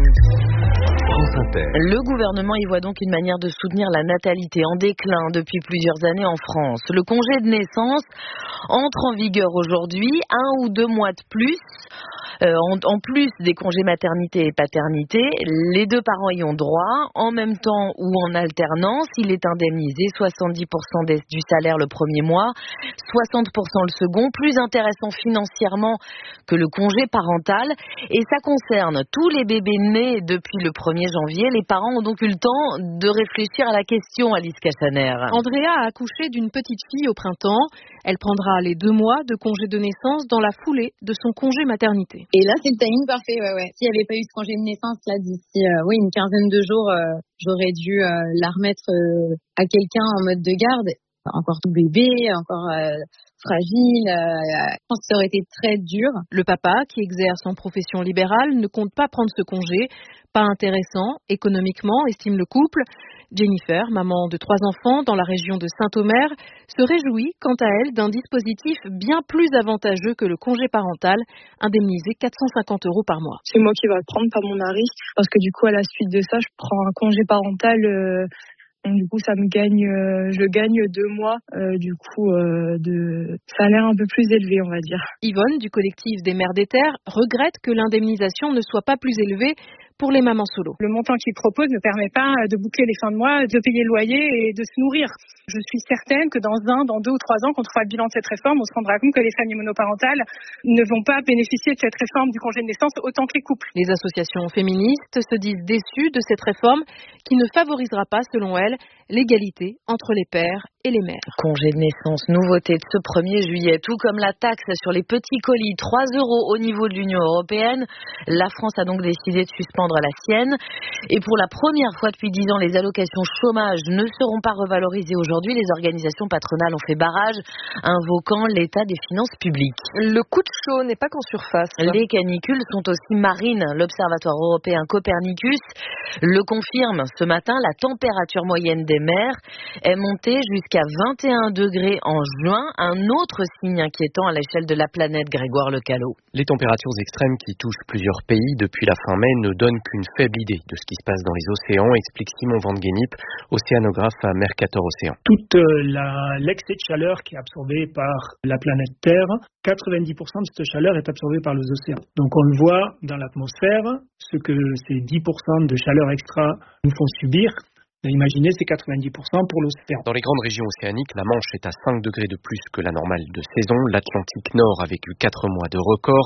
Le gouvernement y voit donc une manière de soutenir la natalité en déclin depuis plusieurs années en France. Le congé de naissance entre en vigueur aujourd'hui, 1 ou 2 mois de plus. En plus des congés maternité et paternité, les 2 parents y ont droit, en même temps ou en alternance. Il est indemnisé 70% du salaire le premier mois, 60% le second, plus intéressant financièrement que le congé parental. Et ça concerne tous les bébés nés depuis le 1er janvier. Les parents ont donc eu le temps de réfléchir à la question, Alice Castaner. Andrea a accouché d'une petite fille au printemps. Elle prendra les 2 mois de congé de naissance dans la foulée de son congé maternité. Et là, c'est le timing parfait, ouais. S'il n'y avait pas eu ce congé de naissance, là, d'ici une quinzaine de jours, j'aurais dû la remettre à quelqu'un en mode de garde. Encore tout bébé, encore fragile. Je pense que ça aurait été très dur. Le papa, qui exerce en profession libérale, ne compte pas prendre ce congé. Pas intéressant, économiquement, estime le couple. Jennifer, maman de 3 enfants dans la région de Saint-Omer, se réjouit quant à elle d'un dispositif bien plus avantageux que le congé parental, indemnisé 450 € par mois. C'est moi qui vais le prendre, pas mon mari, parce que du coup, à la suite de ça, je prends un congé parental. Du coup, je gagne 2 mois, de salaire un peu plus élevé, on va dire. Yvonne, du collectif des mères des terres, regrette que l'indemnisation ne soit pas plus élevée pour les mamans solo. Le montant qu'ils proposent ne permet pas de boucler les fins de mois, de payer le loyer et de se nourrir. Je suis certaine que dans 2 ou 3 ans, quand on fera le bilan de cette réforme, on se rendra compte que les familles monoparentales ne vont pas bénéficier de cette réforme du congé de naissance autant que les couples. Les associations féministes se disent déçues de cette réforme qui ne favorisera pas, selon elles, l'égalité entre les pères et les mères. Congé de naissance, nouveauté de ce 1er juillet, tout comme la taxe sur les petits colis, 3 € au niveau de l'Union européenne. La France a donc décidé de suspendre la sienne. Et pour la première fois depuis 10 ans, les allocations chômage ne seront pas revalorisées aujourd'hui. Les organisations patronales ont fait barrage, invoquant l'état des finances publiques. Le coup de chaud n'est pas qu'en surface. Les canicules sont aussi marines. L'Observatoire européen Copernicus le confirme. Ce matin, la température moyenne des mers est montée jusqu'à 21 degrés en juin. Un autre signe inquiétant à l'échelle de la planète, Grégoire Lecalot. Les températures extrêmes qui touchent plusieurs pays depuis la fin mai ne donnent donnent qu'une faible idée de ce qui se passe dans les océans, explique Simon Van Gennip, océanographe à Mercator Océan. Toute l'excès de chaleur qui est absorbé par la planète Terre, 90% de cette chaleur est absorbée par les océans. Donc on le voit dans l'atmosphère, ce que ces 10% de chaleur extra nous font subir. Imaginez, c'est 90% pour l'océan. Dans les grandes régions océaniques, la Manche est à 5 degrés de plus que la normale de saison. L'Atlantique Nord a vécu 4 mois de record.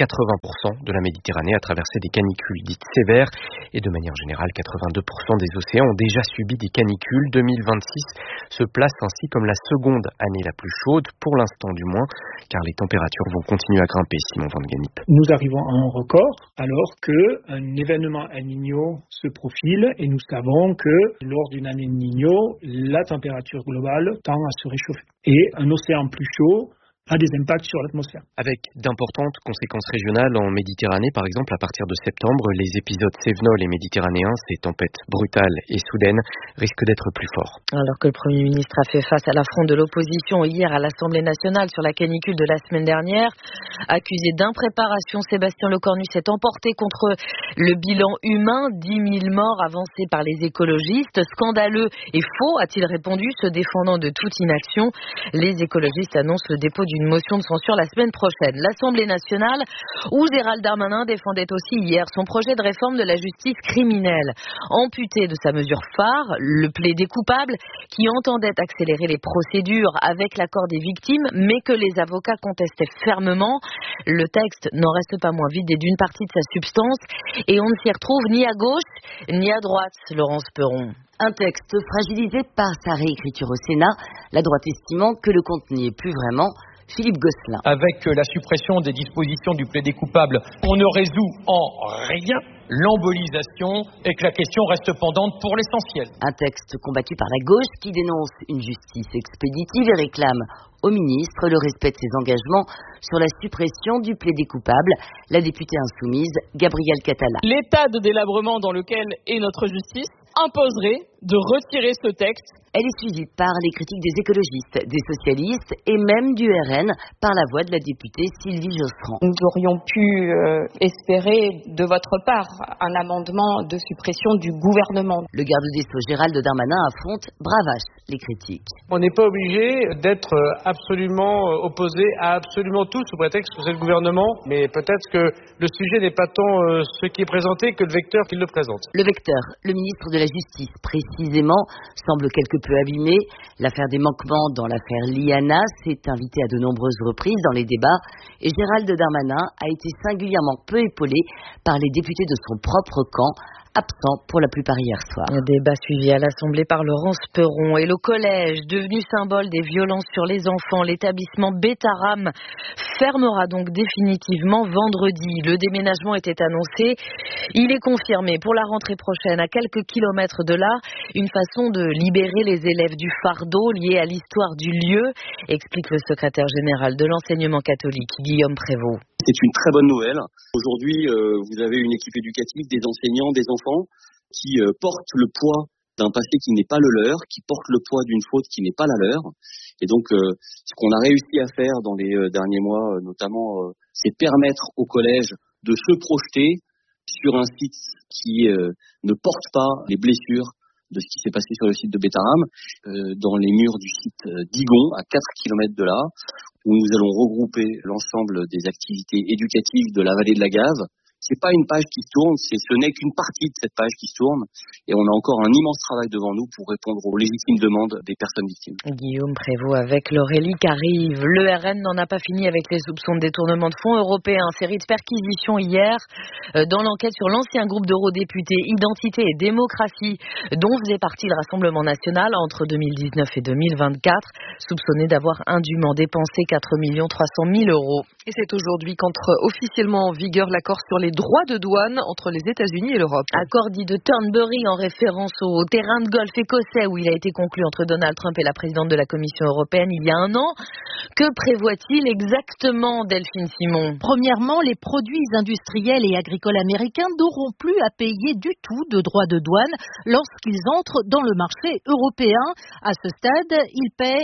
80% de la Méditerranée a traversé des canicules dites sévères. Et de manière générale, 82% des océans ont déjà subi des canicules. 2026 se place ainsi comme la seconde année la plus chaude, pour l'instant du moins, car les températures vont continuer à grimper, Simon Van Gennip. Nous arrivons à un record alors qu'un événement El Niño se profile et nous savons que lors d'une année El Niño, la température globale tend à se réchauffer. Et un océan plus chaud a des impacts sur l'atmosphère. Avec d'importantes conséquences régionales en Méditerranée, par exemple, à partir de septembre, les épisodes cévenols et méditerranéens, ces tempêtes brutales et soudaines, risquent d'être plus forts. Alors que le Premier ministre a fait face à l'affront de l'opposition hier à l'Assemblée nationale sur la canicule de la semaine dernière, accusé d'impréparation, Sébastien Lecornu s'est emporté contre le bilan humain, 10 000 morts avancés par les écologistes. Scandaleux et faux, a-t-il répondu, se défendant de toute inaction. Les écologistes annoncent le dépôt d'une motion de censure la semaine prochaine. L'Assemblée nationale, où Gérald Darmanin défendait aussi hier son projet de réforme de la justice criminelle. Amputé de sa mesure phare, le plaidé coupable, qui entendait accélérer les procédures avec l'accord des victimes, mais que les avocats contestaient fermement. Le texte n'en reste pas moins vidé d'une partie de sa substance et on ne s'y retrouve ni à gauche ni à droite, Laurence Perron. Un texte fragilisé par sa réécriture au Sénat, la droite estimant que le compte n'y est plus vraiment. Philippe Gosselin. Avec la suppression des dispositions du plaidé coupable, on ne résout en rien l'embolisation et que la question reste pendante pour l'essentiel. Un texte combattu par la gauche qui dénonce une justice expéditive et réclame au ministre le respect de ses engagements sur la suppression du plaidé coupable. La députée insoumise, Gabrielle Catala. L'état de délabrement dans lequel est notre justice imposerait de retirer ce texte. Elle est suivie par les critiques des écologistes, des socialistes et même du RN par la voix de la députée Sylvie Josserand. Nous aurions pu espérer de votre part un amendement de suppression du gouvernement. Le garde des Sceaux Gérald Darmanin affronte bravache les critiques. On n'est pas obligé d'être absolument opposé à absolument tout sous prétexte que c'est le gouvernement, mais peut-être que le sujet n'est pas tant ce qui est présenté que le vecteur qui le présente. Le vecteur, le ministre de la Justice précisément, semble quelque peu abîmé. L'affaire des manquements dans l'affaire Liana s'est invitée à de nombreuses reprises dans les débats et Gérald Darmanin a été singulièrement peu épaulé par les députés de son propre camp, absent pour la plupart hier soir. Un débat suivi à l'Assemblée par Laurence Perron. Et le collège, devenu symbole des violences sur les enfants, l'établissement Betaram fermera donc définitivement vendredi. Le déménagement était annoncé. Il est confirmé pour la rentrée prochaine, à quelques kilomètres de là, une façon de libérer les élèves du fardeau lié à l'histoire du lieu, explique le secrétaire général de l'enseignement catholique, Guillaume Prévost. C'est une très bonne nouvelle. Aujourd'hui, vous avez une équipe éducative, des enseignants, des enfants qui portent le poids d'un passé qui n'est pas le leur, qui portent le poids d'une faute qui n'est pas la leur. Et donc, ce qu'on a réussi à faire dans les derniers mois, notamment, c'est permettre au collège de se projeter sur un site qui ne porte pas les blessures de ce qui s'est passé sur le site de Betaram, dans les murs du site d'Igon, à 4 km de là, où nous allons regrouper l'ensemble des activités éducatives de la vallée de la Gave. C'est pas une page qui se tourne, ce n'est qu'une partie de cette page qui se tourne, et on a encore un immense travail devant nous pour répondre aux légitimes demandes des personnes victimes. Guillaume Prévost avec l'Aurélie qui arrive. Le RN n'en a pas fini avec les soupçons de détournement de fonds européens. Série de perquisitions hier dans l'enquête sur l'ancien groupe d'eurodéputés Identité et Démocratie, dont faisait partie le Rassemblement national entre 2019 et 2024, soupçonné d'avoir indûment dépensé 4 300 000 €. Et c'est aujourd'hui qu'entre officiellement en vigueur l'accord sur les droits de douane entre les États-Unis et l'Europe. Accord dit de Turnberry en référence au terrain de golf écossais où il a été conclu entre Donald Trump et la présidente de la Commission européenne il y a un an. Que prévoit-il exactement, Delphine Simon? Premièrement, les produits industriels et agricoles américains n'auront plus à payer du tout de droits de douane lorsqu'ils entrent dans le marché européen. À ce stade, ils paient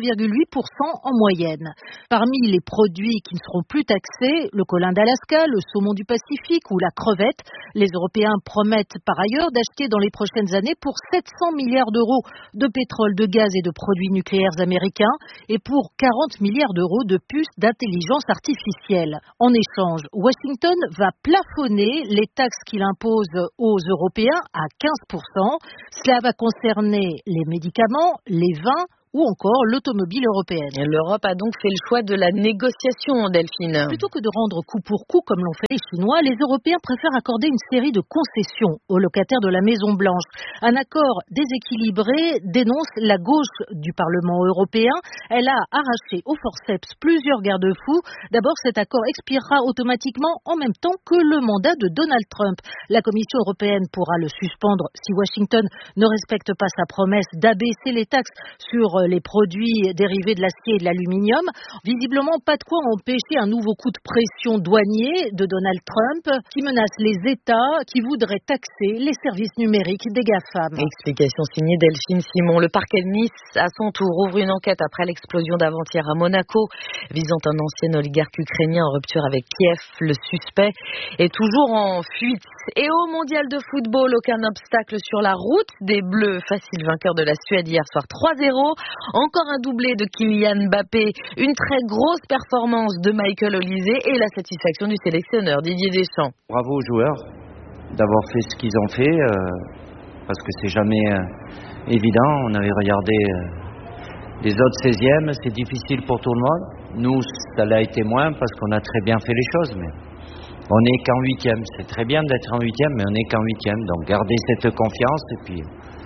4,8% en moyenne. Parmi les produits qui ne seront plus taxés, le colin d'Alaska, le saumon du Pacifique, Pacifique ou la crevette. Les Européens promettent par ailleurs d'acheter dans les prochaines années pour 700 milliards d'euros de pétrole, de gaz et de produits nucléaires américains et pour 40 milliards d'euros de puces d'intelligence artificielle. En échange, Washington va plafonner les taxes qu'il impose aux Européens à 15%. Cela va concerner les médicaments, les vins ou encore l'automobile européenne. L'Europe a donc fait le choix de la négociation, Delphine. Plutôt que de rendre coup pour coup comme l'ont fait les Chinois, les Européens préfèrent accorder une série de concessions aux locataires de la Maison-Blanche. Un accord déséquilibré dénonce la gauche du Parlement européen. Elle a arraché au forceps plusieurs garde-fous. D'abord, cet accord expirera automatiquement en même temps que le mandat de Donald Trump. La Commission européenne pourra le suspendre si Washington ne respecte pas sa promesse d'abaisser les taxes sur les produits dérivés de l'acier et de l'aluminium. Visiblement, pas de quoi empêcher un nouveau coup de pression douanier de Donald Trump qui menace les États qui voudraient taxer les services numériques des GAFAM. Explication signée Delphine Simon. Le parquet de Nice, à son tour, ouvre une enquête après l'explosion d'avant-hier à Monaco, visant un ancien oligarque ukrainien en rupture avec Kiev. Le suspect est toujours en fuite. Et au mondial de football, aucun obstacle sur la route des Bleus. Facile vainqueur de la Suède hier soir 3-0. Encore un doublé de Kylian Mbappé, une très grosse performance de Michael Olise et la satisfaction du sélectionneur Didier Deschamps. Bravo aux joueurs d'avoir fait ce qu'ils ont fait, parce que c'est jamais évident. On avait regardé les autres 16e, c'est difficile pour tout le monde. Nous, ça l'a été moins parce qu'on a très bien fait les choses, mais on n'est qu'en 8e. C'est très bien d'être en 8e, mais on n'est qu'en 8e. Donc gardez cette confiance et puis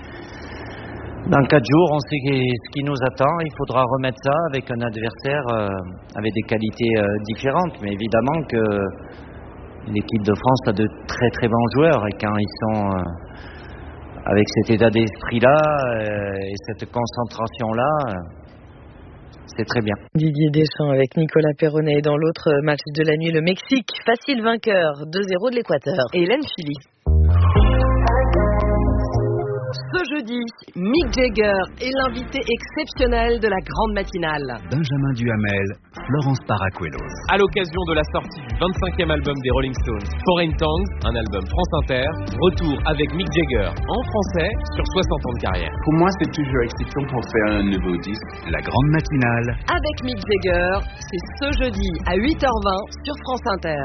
dans 4 jours, on sait ce qui nous attend. Il faudra remettre ça avec un adversaire avec des qualités différentes. Mais évidemment que l'équipe de France a de très très bons joueurs. Et quand ils sont avec cet état d'esprit-là et cette concentration-là, c'est très bien. Didier Deschamps avec Nicolas Perronnet. Dans l'autre match de la nuit, le Mexique, facile vainqueur, 2-0 de l'Équateur. Et Hélène Philly. Ce jeudi, Mick Jagger est l'invité exceptionnel de la grande matinale. Benjamin Duhamel, Florence Paracuelos. À l'occasion de la sortie du 25e album des Rolling Stones, Foreign Tongues, un album France Inter, retour avec Mick Jagger en français sur 60 ans de carrière. Pour moi, c'est toujours excitant pour faire un nouveau disque. La grande matinale. Avec Mick Jagger, c'est ce jeudi à 8h20 sur France Inter.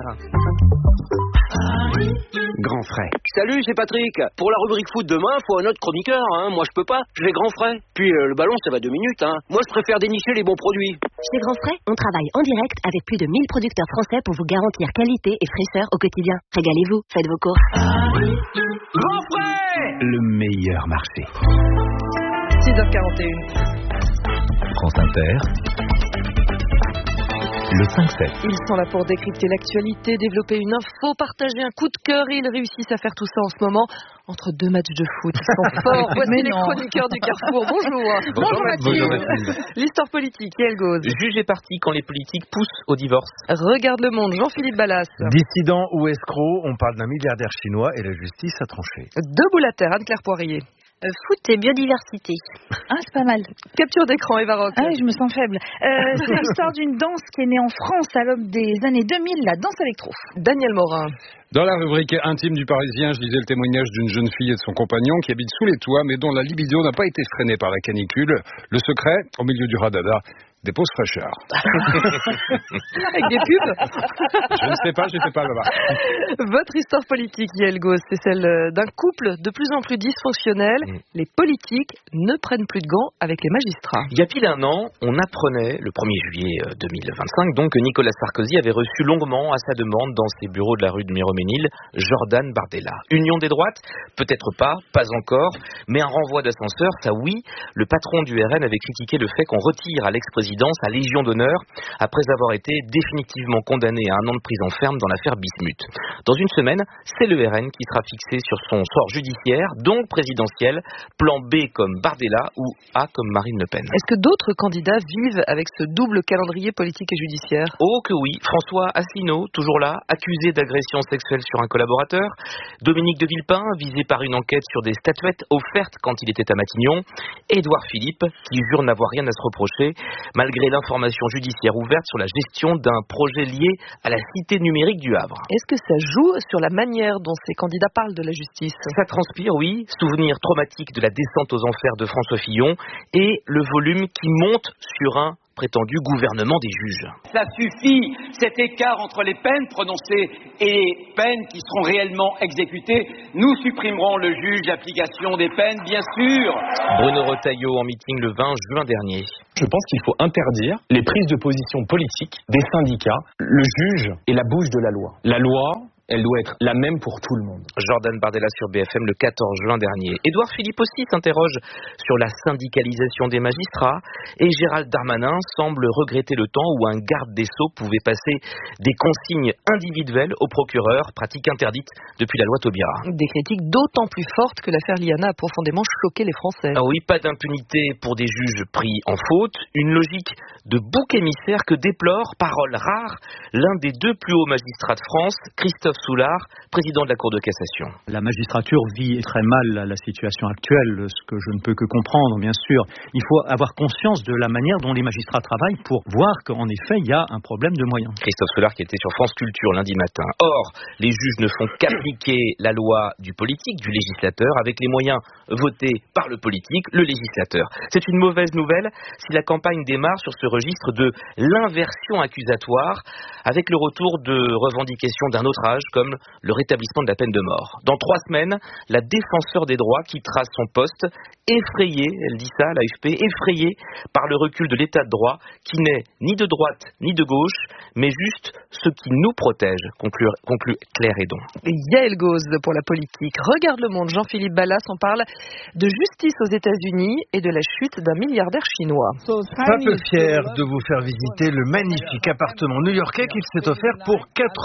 Grand frais. Salut, c'est Patrick. Pour la rubrique foot demain, faut un autre chroniqueur, hein. Moi je peux pas, je vais grand frais. Puis le ballon ça va 2 minutes, hein. Moi je préfère dénicher les bons produits. Chez Grand Frais, on travaille en direct avec plus de 1000 producteurs français pour vous garantir qualité et fraîcheur au quotidien. Régalez-vous, faites vos courses. Grand frais. Le meilleur marché. 6h41. France Inter. Le 5-7. Ils sont là pour décrypter l'actualité, développer une info, partager un coup de cœur. Ils réussissent à faire tout ça en ce moment entre 2 matchs de foot. Ils sont forts. Voici les chroniqueurs du Carrefour. Bonjour. Bonjour Mathilde. L'histoire politique, Yael Gauz. Juge et parti quand les politiques poussent au divorce. Regarde le monde, Jean-Philippe Ballas. Dissident ou escroc, on parle d'un milliardaire chinois et la justice a tranché. Debout la terre, Anne-Claire Poirier. Foot et biodiversité. Ah, c'est pas mal. Capture d'écran, Eva Rock. Ah oui, je me sens faible. C'est l'histoire d'une danse qui est née en France à l'aube des années 2000, la danse électro. Daniel Morin. Dans la rubrique intime du Parisien, je lisais le témoignage d'une jeune fille et de son compagnon qui habitent sous les toits, mais dont la libido n'a pas été freinée par la canicule. Le secret, au milieu du radada, des pauses fraîcheurs. Avec des pubs. Je ne sais pas, j'étais pas là-bas. Votre histoire politique, Yael Gauz, c'est celle d'un couple de plus en plus dysfonctionnel. Les politiques ne prennent plus de gants avec les magistrats. Il y a pile un an, on apprenait, le 1er juillet 2025, donc que Nicolas Sarkozy avait reçu longuement à sa demande dans ses bureaux de la rue de Miroménil, Jordan Bardella. Union des droites? Peut-être pas encore, mais un renvoi d'ascenseur, ça oui. Le patron du RN avait critiqué le fait qu'on retire à l'ex-président sa Légion d'honneur après avoir été définitivement condamné à 1 an de prison ferme dans l'affaire Bismuth. Dans une semaine, c'est le RN qui sera fixé sur son sort judiciaire, donc présidentiel, plan B comme Bardella ou A comme Marine Le Pen. Est-ce que d'autres candidats vivent avec ce double calendrier politique et judiciaire? Oh que oui, François Asselineau, toujours là, accusé d'agression sexuelle sexuel sur un collaborateur. Dominique de Villepin, visé par une enquête sur des statuettes offertes quand il était à Matignon. Édouard Philippe, qui jure n'avoir rien à se reprocher, malgré l'information judiciaire ouverte sur la gestion d'un projet lié à la cité numérique du Havre. Est-ce que ça joue sur la manière dont ces candidats parlent de la justice? Ça transpire, oui. Souvenir traumatique de la descente aux enfers de François Fillon et le volume qui monte sur un prétendu gouvernement des juges. Ça suffit, cet écart entre les peines prononcées et les peines qui seront réellement exécutées. Nous supprimerons le juge d'application des peines, bien sûr. Bruno Retailleau en meeting le 20 juin dernier. Je pense qu'il faut interdire les prises de position politiques des syndicats. Le juge est la bouche de la loi. La loi, elle doit être la même pour tout le monde. Jordan Bardella sur BFM le 14 juin dernier. Édouard Philippe aussi s'interroge sur la syndicalisation des magistrats et Gérald Darmanin semble regretter le temps où un garde des Sceaux pouvait passer des consignes individuelles au procureur, pratique interdite depuis la loi Taubira. Des critiques d'autant plus fortes que l'affaire Liana a profondément choqué les Français. Ah oui, pas d'impunité pour des juges pris en faute, une logique de bouc émissaire que déplore, parole rare, l'un des deux plus hauts magistrats de France, Christophe Soulard, président de la Cour de cassation. La magistrature vit très mal la situation actuelle, ce que je ne peux que comprendre, bien sûr. Il faut avoir conscience de la manière dont les magistrats travaillent pour voir qu'en effet, il y a un problème de moyens. Christophe Soulard qui était sur France Culture lundi matin. Or, les juges ne font qu'appliquer la loi du politique, du législateur, avec les moyens votés par le politique, le législateur. C'est une mauvaise nouvelle si la campagne démarre sur ce registre de l'inversion accusatoire, avec le retour de revendications d'un autre âge, comme le rétablissement de la peine de mort. Dans 3 semaines, la défenseur des droits quittera son poste, effrayée, elle dit ça à l'AFP, effrayée par le recul de l'état de droit, qui n'est ni de droite ni de gauche, mais juste ce qui nous protège, conclut Claire Hédon. Yael Gauz pour la politique. Regarde le monde, Jean-Philippe Ballas en parle de justice aux États-Unis et de la chute d'un milliardaire chinois. Pas peu fier de vous faire visiter le magnifique appartement new-yorkais qu'il s'est offert pour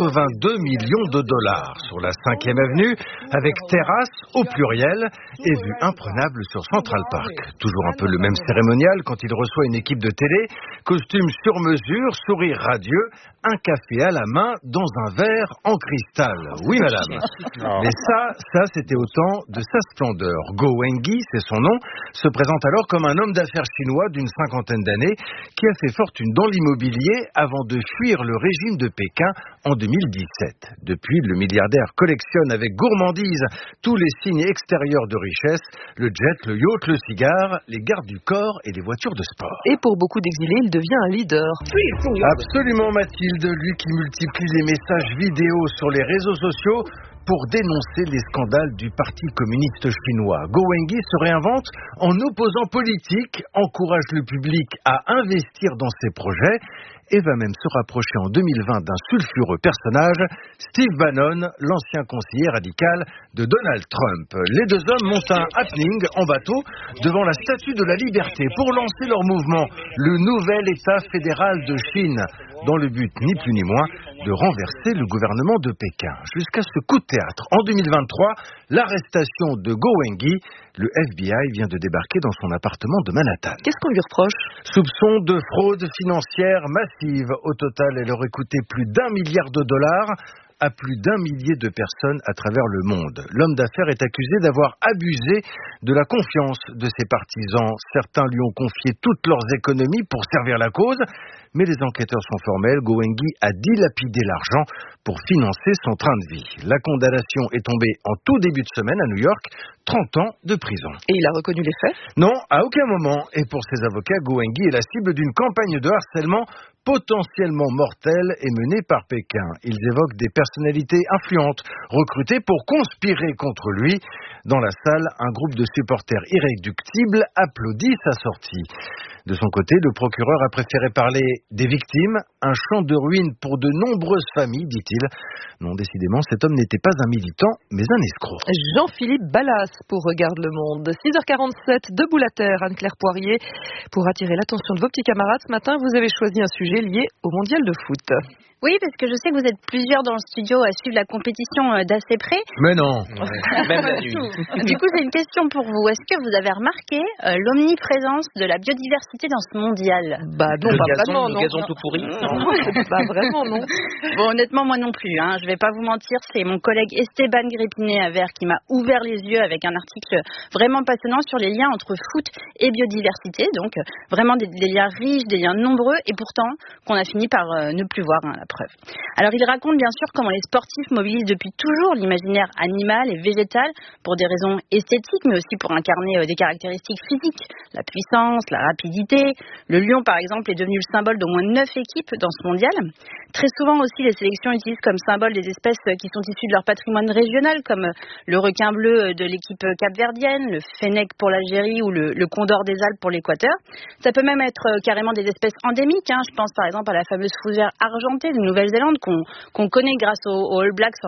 82 millions de dollars sur la 5e avenue, avec terrasse au pluriel et vue imprenable sur Central Park. Toujours un peu le même cérémonial quand il reçoit une équipe de télé, costume sur mesure, sourire radieux, un café à la main dans un verre en cristal. Oui madame. Mais ça c'était au temps de sa splendeur. Go Wengi, c'est son nom, se présente alors comme un homme d'affaires chinois d'une 50aine d'années qui a fait fortune dans l'immobilier avant de fuir le régime de Pékin en 2017. Depuis, le milliardaire collectionne avec gourmandise tous les signes extérieurs de richesse, le jet, le yacht, le cigare, les gardes du corps et les voitures de sport. Et pour beaucoup d'exilés, il devient un leader. Absolument Mathilde, lui qui multiplie les messages vidéo sur les réseaux sociaux pour dénoncer les scandales du Parti communiste chinois. Go Wengi se réinvente en opposant politique, encourage le public à investir dans ses projets et va même se rapprocher en 2020 d'un sulfureux personnage, Steve Bannon, l'ancien conseiller radical de Donald Trump. Les deux hommes montent un happening en bateau devant la Statue de la Liberté pour lancer leur mouvement, le nouvel État fédéral de Chine, dans le but, ni plus ni moins, de renverser le gouvernement de Pékin. Jusqu'à ce coup de théâtre. En 2023, l'arrestation de Go Wengi, le FBI vient de débarquer dans son appartement de Manhattan. Qu'est-ce qu'on lui reproche? Soupçon de fraude financière massive. Au total, elle aurait coûté plus d'1 milliard de dollars à plus d'1 millier de personnes à travers le monde. L'homme d'affaires est accusé d'avoir abusé de la confiance de ses partisans. Certains lui ont confié toutes leurs économies pour servir la cause, mais les enquêteurs sont formels. Go Wengi a dilapidé l'argent pour financer son train de vie. La condamnation est tombée en tout début de semaine à New York, 30 ans de prison. Et il a reconnu les faits? Non, à aucun moment. Et pour ses avocats, Go Wengi est la cible d'une campagne de harcèlement potentiellement mortelle et menée par Pékin. Ils évoquent des personnalités influentes, recrutées pour conspirer contre lui. Dans la salle, un groupe de supporters irréductibles applaudit sa sortie. De son côté, le procureur a préféré parler des victimes, un champ de ruines pour de nombreuses familles, dit-il. Non, décidément, cet homme n'était pas un militant, mais un escroc. Jean-Philippe Ballas pour Regarde le Monde. 6h47, debout la terre, Anne-Claire Poirier. Pour attirer l'attention de vos petits camarades, ce matin, vous avez choisi un sujet lié au mondial de foot. Oui, parce que je sais que vous êtes plusieurs dans le studio à suivre la compétition d'assez près. Mais non. Même la nuit. Du coup, j'ai une question pour vous. Est-ce que vous avez remarqué l'omniprésence de la biodiversité biodiversité dans ce mondial? Bah non, pas vraiment, non. Le gazon tout pourri? Bah vraiment, non. Bon, honnêtement, moi non plus. Je vais pas vous mentir, c'est mon collègue Esteban Grepinet-Aver qui m'a ouvert les yeux avec un article vraiment passionnant sur les liens entre foot et biodiversité. Donc, vraiment des liens riches, des liens nombreux, et pourtant qu'on a fini par ne plus voir, la preuve. Alors, il raconte bien sûr comment les sportifs mobilisent depuis toujours l'imaginaire animal et végétal pour des raisons esthétiques, mais aussi pour incarner des caractéristiques physiques, la puissance, la rapidité. Le lion, par exemple, est devenu le symbole d'au moins 9 équipes dans ce mondial. Très souvent aussi, les sélections utilisent comme symbole des espèces qui sont issues de leur patrimoine régional, comme le requin bleu de l'équipe capverdienne, le fennec pour l'Algérie ou le condor des Alpes pour l'Équateur. Ça peut même être carrément des espèces endémiques. Je pense par exemple à la fameuse fougère argentée de Nouvelle-Zélande qu'on connaît grâce aux All Blacks